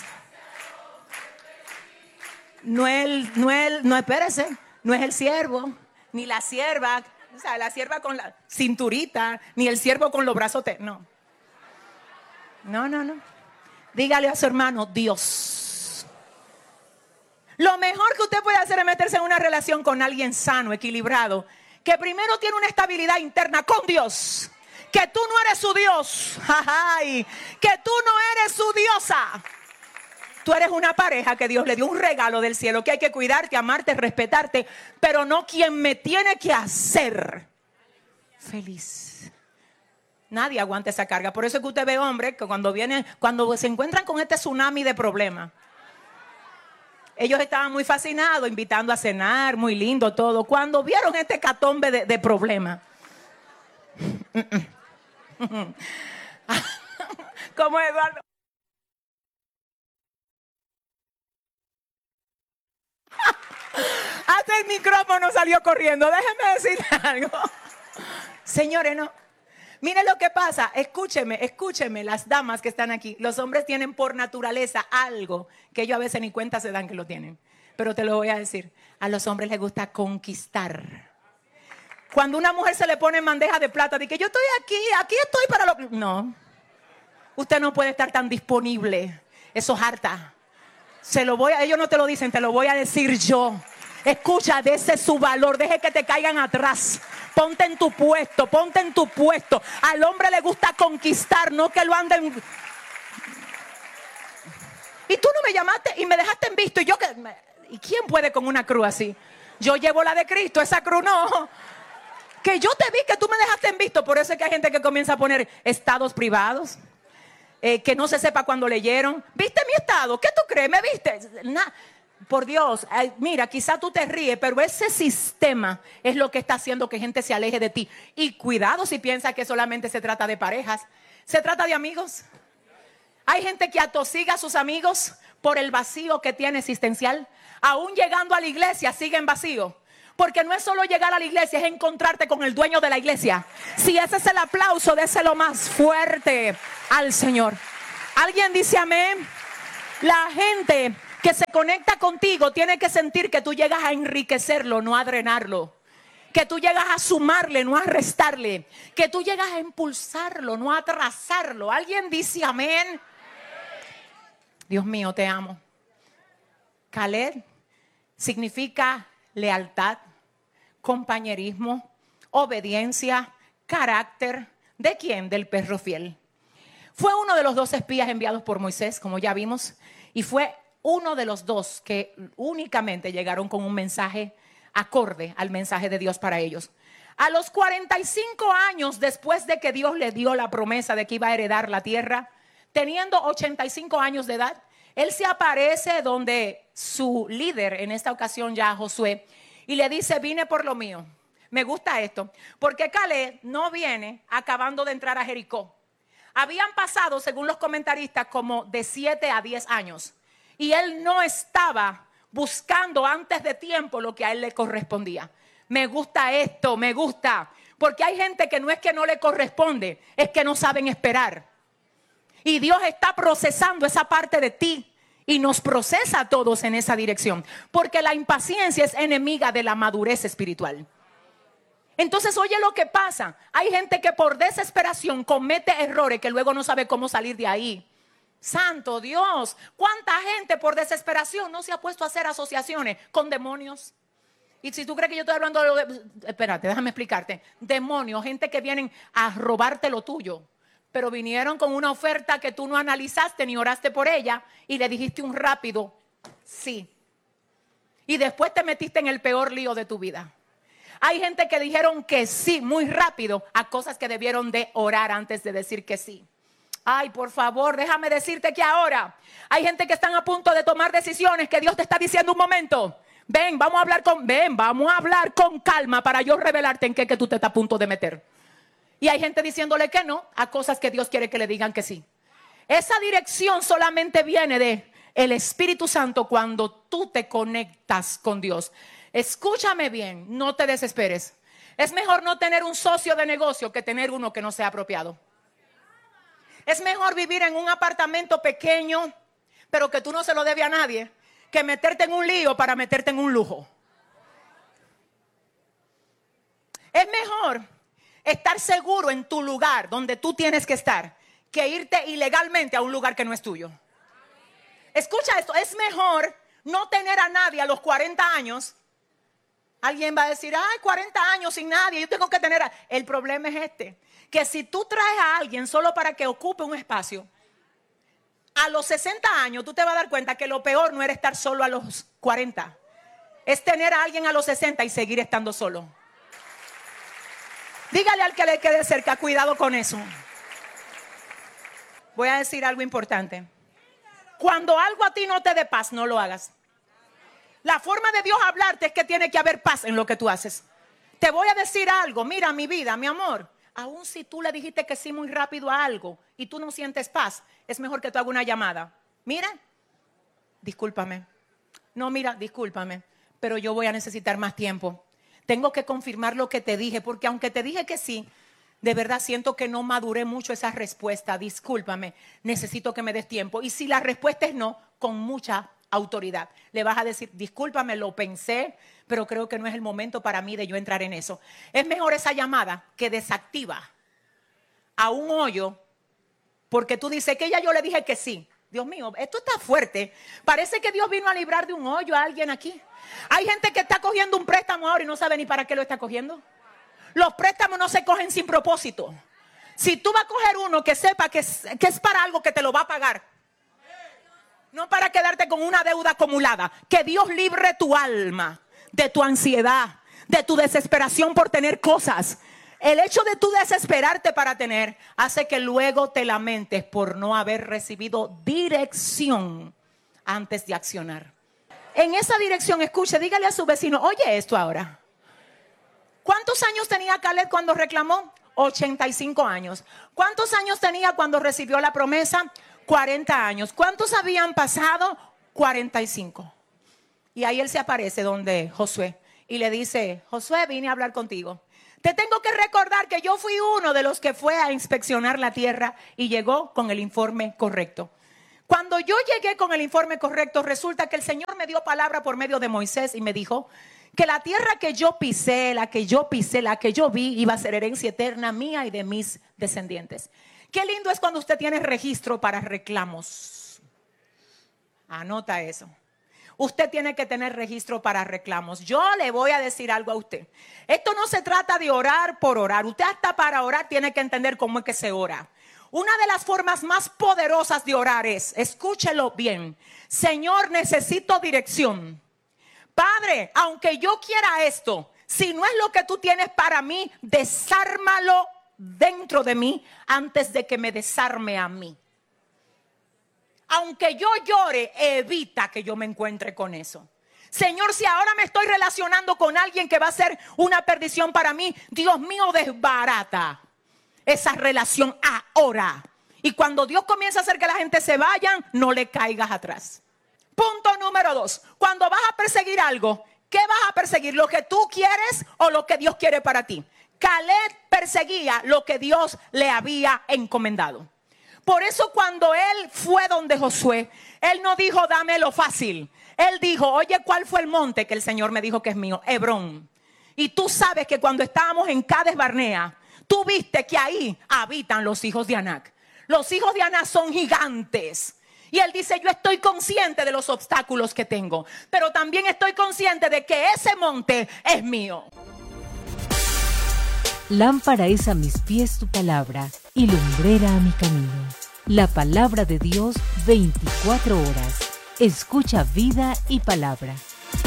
No el, no el, no espérese, no es el siervo, ni la sierva, o sea, la sierva con la cinturita, ni el siervo con los brazos, te, no. No, no, no. Dígale a su hermano, Dios. Lo mejor que usted puede hacer es meterse en una relación con alguien sano, equilibrado, que primero tiene una estabilidad interna con Dios. Que tú no eres su Dios. Ay, que tú no eres su diosa. Tú eres una pareja que Dios le dio un regalo del cielo, que hay que cuidarte, amarte, respetarte, pero no quien me tiene que hacer feliz. Nadie aguanta esa carga. Por eso es que usted ve hombres que cuando vienen, cuando se encuentran con este tsunami de problemas, ellos estaban muy fascinados, invitando a cenar, muy lindo todo. Cuando vieron este catombe de, de problemas, como Eduardo, hasta el micrófono salió corriendo. Déjenme decir algo, señores, no. Miren lo que pasa, escúcheme, escúcheme, las damas que están aquí. Los hombres tienen por naturaleza algo que ellos a veces ni cuenta se dan que lo tienen. Pero te lo voy a decir, a los hombres les gusta conquistar. Cuando una mujer se le pone en bandeja de plata, dice que yo estoy aquí, aquí estoy para lo... No, usted no puede estar tan disponible, eso es harta. Se lo voy a, ellos no te lo dicen, te lo voy a decir yo. Escucha, de ese su valor, deje que te caigan atrás. Ponte en tu puesto, ponte en tu puesto. Al hombre le gusta conquistar, no que lo anden. Y tú no me llamaste y me dejaste en visto. Y yo que. ¿Y quién puede con una cruz así? Yo llevo la de Cristo, esa cruz no. Que yo te vi, que tú me dejaste en visto. Por eso es que hay gente que comienza a poner estados privados. Eh, que no se sepa cuando leyeron. ¿Viste mi estado? ¿Qué tú crees? ¿Me viste? Nah. Por Dios, ay, mira, quizá tú te ríes, pero ese sistema es lo que está haciendo que gente se aleje de ti. Y cuidado si piensas que solamente se trata de parejas. Se trata de amigos. Hay gente que atosiga a sus amigos por el vacío que tiene existencial? Aún llegando a la iglesia siguen vacío. Porque no es solo llegar a la iglesia, es encontrarte con el dueño de la iglesia. Si ese es el aplauso, déselo más fuerte al Señor. ¿Alguien dice amén? La gente que se conecta contigo tiene que sentir que tú llegas a enriquecerlo, no a drenarlo. Que tú llegas a sumarle, no a restarle. Que tú llegas a impulsarlo, no a atrasarlo. ¿Alguien dice amén? Dios mío, te amo. Caleb significa lealtad, compañerismo, obediencia, carácter. ¿De quién? Del perro fiel. Fue uno de los dos espías enviados por Moisés, como ya vimos, y fue uno de los dos que únicamente llegaron con un mensaje acorde al mensaje de Dios para ellos. A los cuarenta y cinco años después de que Dios le dio la promesa de que iba a heredar la tierra, teniendo ochenta y cinco años de edad, él se aparece donde su líder, en esta ocasión ya Josué, y le dice: vine por lo mío. Me gusta esto, porque Caleb no viene acabando de entrar a Jericó. Habían pasado, según los comentaristas, como de siete a diez años. Y él no estaba buscando antes de tiempo lo que a él le correspondía. Me gusta esto, me gusta. Porque hay gente que no es que no le corresponde, es que no saben esperar. Y Dios está procesando esa parte de ti y nos procesa a todos en esa dirección. Porque la impaciencia es enemiga de la madurez espiritual. Entonces, oye lo que pasa. Hay gente que por desesperación comete errores que luego no sabe cómo salir de ahí. Santo Dios, ¿cuánta gente por desesperación no se ha puesto a hacer asociaciones con demonios? Y si tú crees que yo estoy hablando de lo de... Espérate, déjame explicarte. Demonios, gente que vienen a robarte lo tuyo. Pero vinieron con una oferta que tú no analizaste ni oraste por ella y le dijiste un rápido sí. Y después te metiste en el peor lío de tu vida. Hay gente que dijeron que sí muy rápido a cosas que debieron de orar antes de decir que sí. Ay, por favor, déjame decirte que ahora hay gente que están a punto de tomar decisiones que Dios te está diciendo un momento. Ven, vamos a hablar con, ven, vamos a hablar con calma para yo revelarte en qué que tú te estás a punto de meter. Y hay gente diciéndole que no a cosas que Dios quiere que le digan que sí. Esa dirección solamente viene de el Espíritu Santo cuando tú te conectas con Dios. Escúchame bien, no te desesperes. Es mejor no tener un socio de negocio que tener uno que no sea apropiado. Es mejor vivir en un apartamento pequeño, pero que tú no se lo debes a nadie, que meterte en un lío para meterte en un lujo. Es mejor estar seguro en tu lugar donde tú tienes que estar que irte ilegalmente a un lugar que no es tuyo. Escucha esto, es mejor no tener a nadie a los cuarenta años. Alguien va a decir, ay, cuarenta años sin nadie, yo tengo que tener a... El problema es este, que si tú traes a alguien solo para que ocupe un espacio, a los sesenta años tú te vas a dar cuenta que lo peor no era estar solo a los cuarenta, es tener a alguien a los sesenta y seguir estando solo. Dígale al que le quede cerca, cuidado con eso. Voy a decir algo importante. Cuando algo a ti no te dé paz, no lo hagas. La forma de Dios hablarte es que tiene que haber paz en lo que tú haces. Te voy a decir algo, mira mi vida, mi amor. Aún si tú le dijiste que sí muy rápido a algo y tú no sientes paz, es mejor que tú hagas una llamada. Mira, discúlpame. No, mira, discúlpame, pero yo voy a necesitar más tiempo. Tengo que confirmar lo que te dije, porque aunque te dije que sí, de verdad siento que no maduré mucho esa respuesta. Discúlpame, necesito que me des tiempo. Y si la respuesta es no, con mucha autoridad, le vas a decir, discúlpame, lo pensé, pero creo que no es el momento para mí de yo entrar en eso. Es mejor esa llamada que desactiva a un hoyo, porque tú dices que ya yo le dije que sí. Dios mío, esto está fuerte. Parece que Dios vino a librar de un hoyo a alguien aquí. Hay gente que está cogiendo un préstamo ahora y no sabe ni para qué lo está cogiendo. Los préstamos no se cogen sin propósito. Si tú vas a coger uno que sepa que es, que es para algo que te lo va a pagar, no para quedarte con una deuda acumulada. Que Dios libre tu alma de tu ansiedad, de tu desesperación por tener cosas. El hecho de tú desesperarte para tener hace que luego te lamentes por no haber recibido dirección antes de accionar. En esa dirección, escuche, dígale a su vecino, oye esto ahora. ¿Cuántos años tenía Caleb cuando reclamó? ochenta y cinco años. ¿Cuántos años tenía cuando recibió la promesa? cuarenta años. ¿Cuántos habían pasado? cuarenta y cinco. Y ahí él se aparece donde Josué y le dice, Josué, vine a hablar contigo. Te tengo que recordar que yo fui uno de los que fue a inspeccionar la tierra y llegó con el informe correcto. Cuando yo llegué con el informe correcto, resulta que el Señor me dio palabra por medio de Moisés y me dijo que la tierra que yo pisé, la que yo pisé, la que yo vi, iba a ser herencia eterna mía y de mis descendientes. Qué lindo es cuando usted tiene registro para reclamos. Anota eso. Usted tiene que tener registro para reclamos. Yo le voy a decir algo a usted. Esto no se trata de orar por orar. Usted hasta para orar tiene que entender cómo es que se ora. Una de las formas más poderosas de orar es, escúchelo bien, Señor, necesito dirección. Padre, aunque yo quiera esto, si no es lo que tú tienes para mí, desármalo dentro de mí antes de que me desarme a mí. Aunque yo llore, evita que yo me encuentre con eso. Señor, si ahora me estoy relacionando con alguien que va a ser una perdición para mí, Dios mío, desbarata esa relación ahora. Y cuando Dios comienza a hacer que la gente se vayan, no le caigas atrás. Punto número dos. Cuando vas a perseguir algo, ¿qué vas a perseguir? ¿Lo que tú quieres o lo que Dios quiere para ti? Caleb perseguía lo que Dios le había encomendado. Por eso cuando él fue donde Josué, él no dijo dame lo fácil. Él dijo, oye, ¿cuál fue el monte que el Señor me dijo que es mío? Hebrón. Y tú sabes que cuando estábamos en Cades Barnea, tú viste que ahí habitan los hijos de Anac. Los hijos de Anac son gigantes. Y él dice, yo estoy consciente de los obstáculos que tengo, pero también estoy consciente de que ese monte es mío. Lámpara es a mis pies tu palabra y lumbrera a mi camino. La palabra de Dios veinticuatro horas. Escucha Vida y Palabra.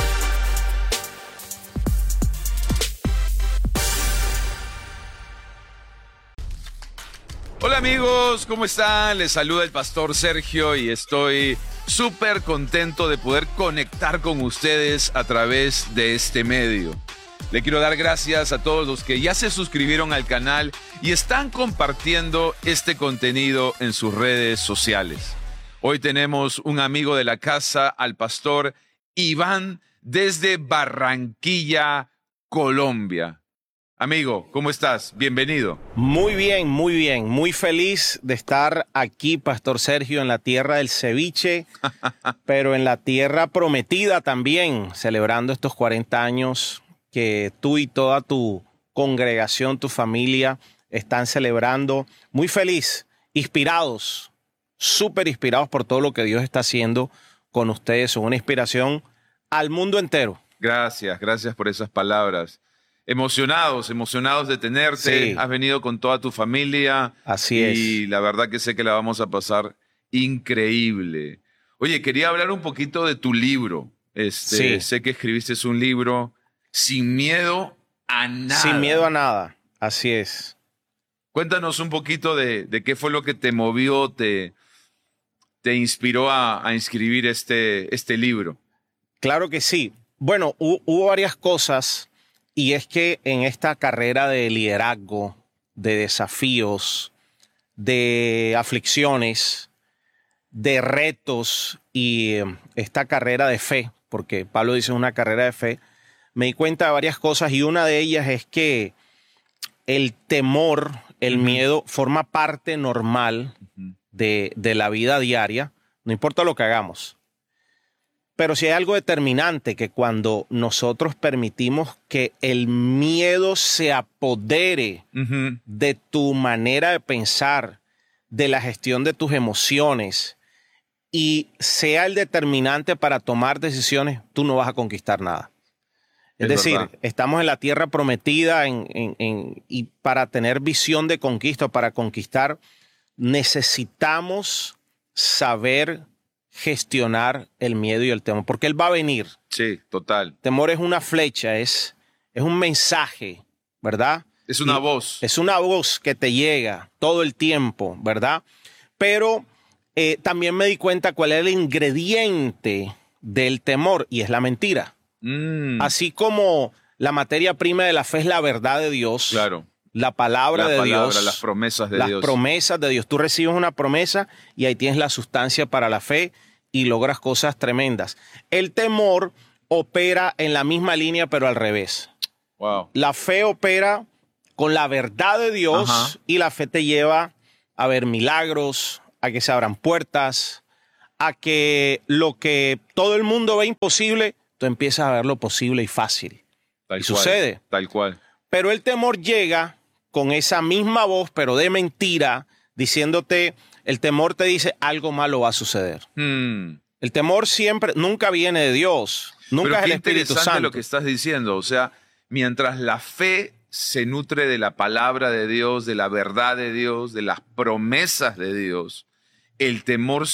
Hola amigos, ¿cómo están? Les saluda el pastor Sergio y estoy súper contento de poder conectar con ustedes a través de este medio. Le quiero dar gracias a todos los que ya se suscribieron al canal y están compartiendo este contenido en sus redes sociales. Hoy tenemos un amigo de la casa, al pastor Iván, desde Barranquilla, Colombia. Amigo, ¿cómo estás? Bienvenido. Muy bien, muy bien. Muy feliz de estar aquí, Pastor Sergio, en la tierra del ceviche, pero en la tierra prometida también, celebrando estos cuarenta años que tú y toda tu congregación, tu familia, están celebrando. Muy feliz, inspirados, súper inspirados por todo lo que Dios está haciendo con ustedes. Son una inspiración al mundo entero. Gracias, gracias por esas palabras. Emocionados, emocionados de tenerte. Sí. Has venido con toda tu familia. Así es. Y la verdad que sé que la vamos a pasar increíble. Oye, quería hablar un poquito de tu libro. Este, sí. Sé que escribiste un libro, Sin Miedo a Nada. Sin Miedo a Nada, así es. Cuéntanos un poquito de, de qué fue lo que te movió, te, te inspiró a, a escribir este, este libro. Claro que sí. Bueno, hubo, hubo varias cosas. Y es que en esta carrera de liderazgo, de desafíos, de aflicciones, de retos y esta carrera de fe, porque Pablo dice una carrera de fe, me di cuenta de varias cosas y una de ellas es que el temor, el miedo forma parte normal de, de la vida diaria, no importa lo que hagamos. Pero si hay algo determinante, que cuando nosotros permitimos que el miedo se apodere uh-huh. de tu manera de pensar, de la gestión de tus emociones y sea el determinante para tomar decisiones, tú no vas a conquistar nada. Es, es decir, verdad. Estamos en la tierra prometida en, en, en, y para tener visión de conquista, para conquistar, necesitamos saber gestionar el miedo y el temor, porque él va a venir. Sí, total. Temor es una flecha, es, es un mensaje, ¿verdad? Es una y voz. Es una voz que te llega todo el tiempo, ¿verdad? Pero eh, también me di cuenta cuál es el ingrediente del temor y es la mentira. Mm. Así como la materia prima de la fe es la verdad de Dios. Claro. La palabra la de palabra, Dios. Las promesas de las Dios. Las promesas de Dios. Tú recibes una promesa y ahí tienes la sustancia para la fe, y logras cosas tremendas. El temor opera en la misma línea, pero al revés. Wow. La fe opera con la verdad de Dios. Ajá. Y la fe te lleva a ver milagros, a que se abran puertas, a que lo que todo el mundo ve imposible, tú empiezas a verlo posible y fácil. Tal y cual, sucede. Tal cual. Pero el temor llega con esa misma voz, pero de mentira, diciéndote, el temor te dice algo malo va a suceder. Hmm. El temor siempre, nunca viene de Dios, nunca Pero es el qué Espíritu interesante Santo. lo que estás diciendo. O sea, mientras la fe se nutre de la palabra de Dios, de la verdad de Dios, de las promesas de Dios, el temor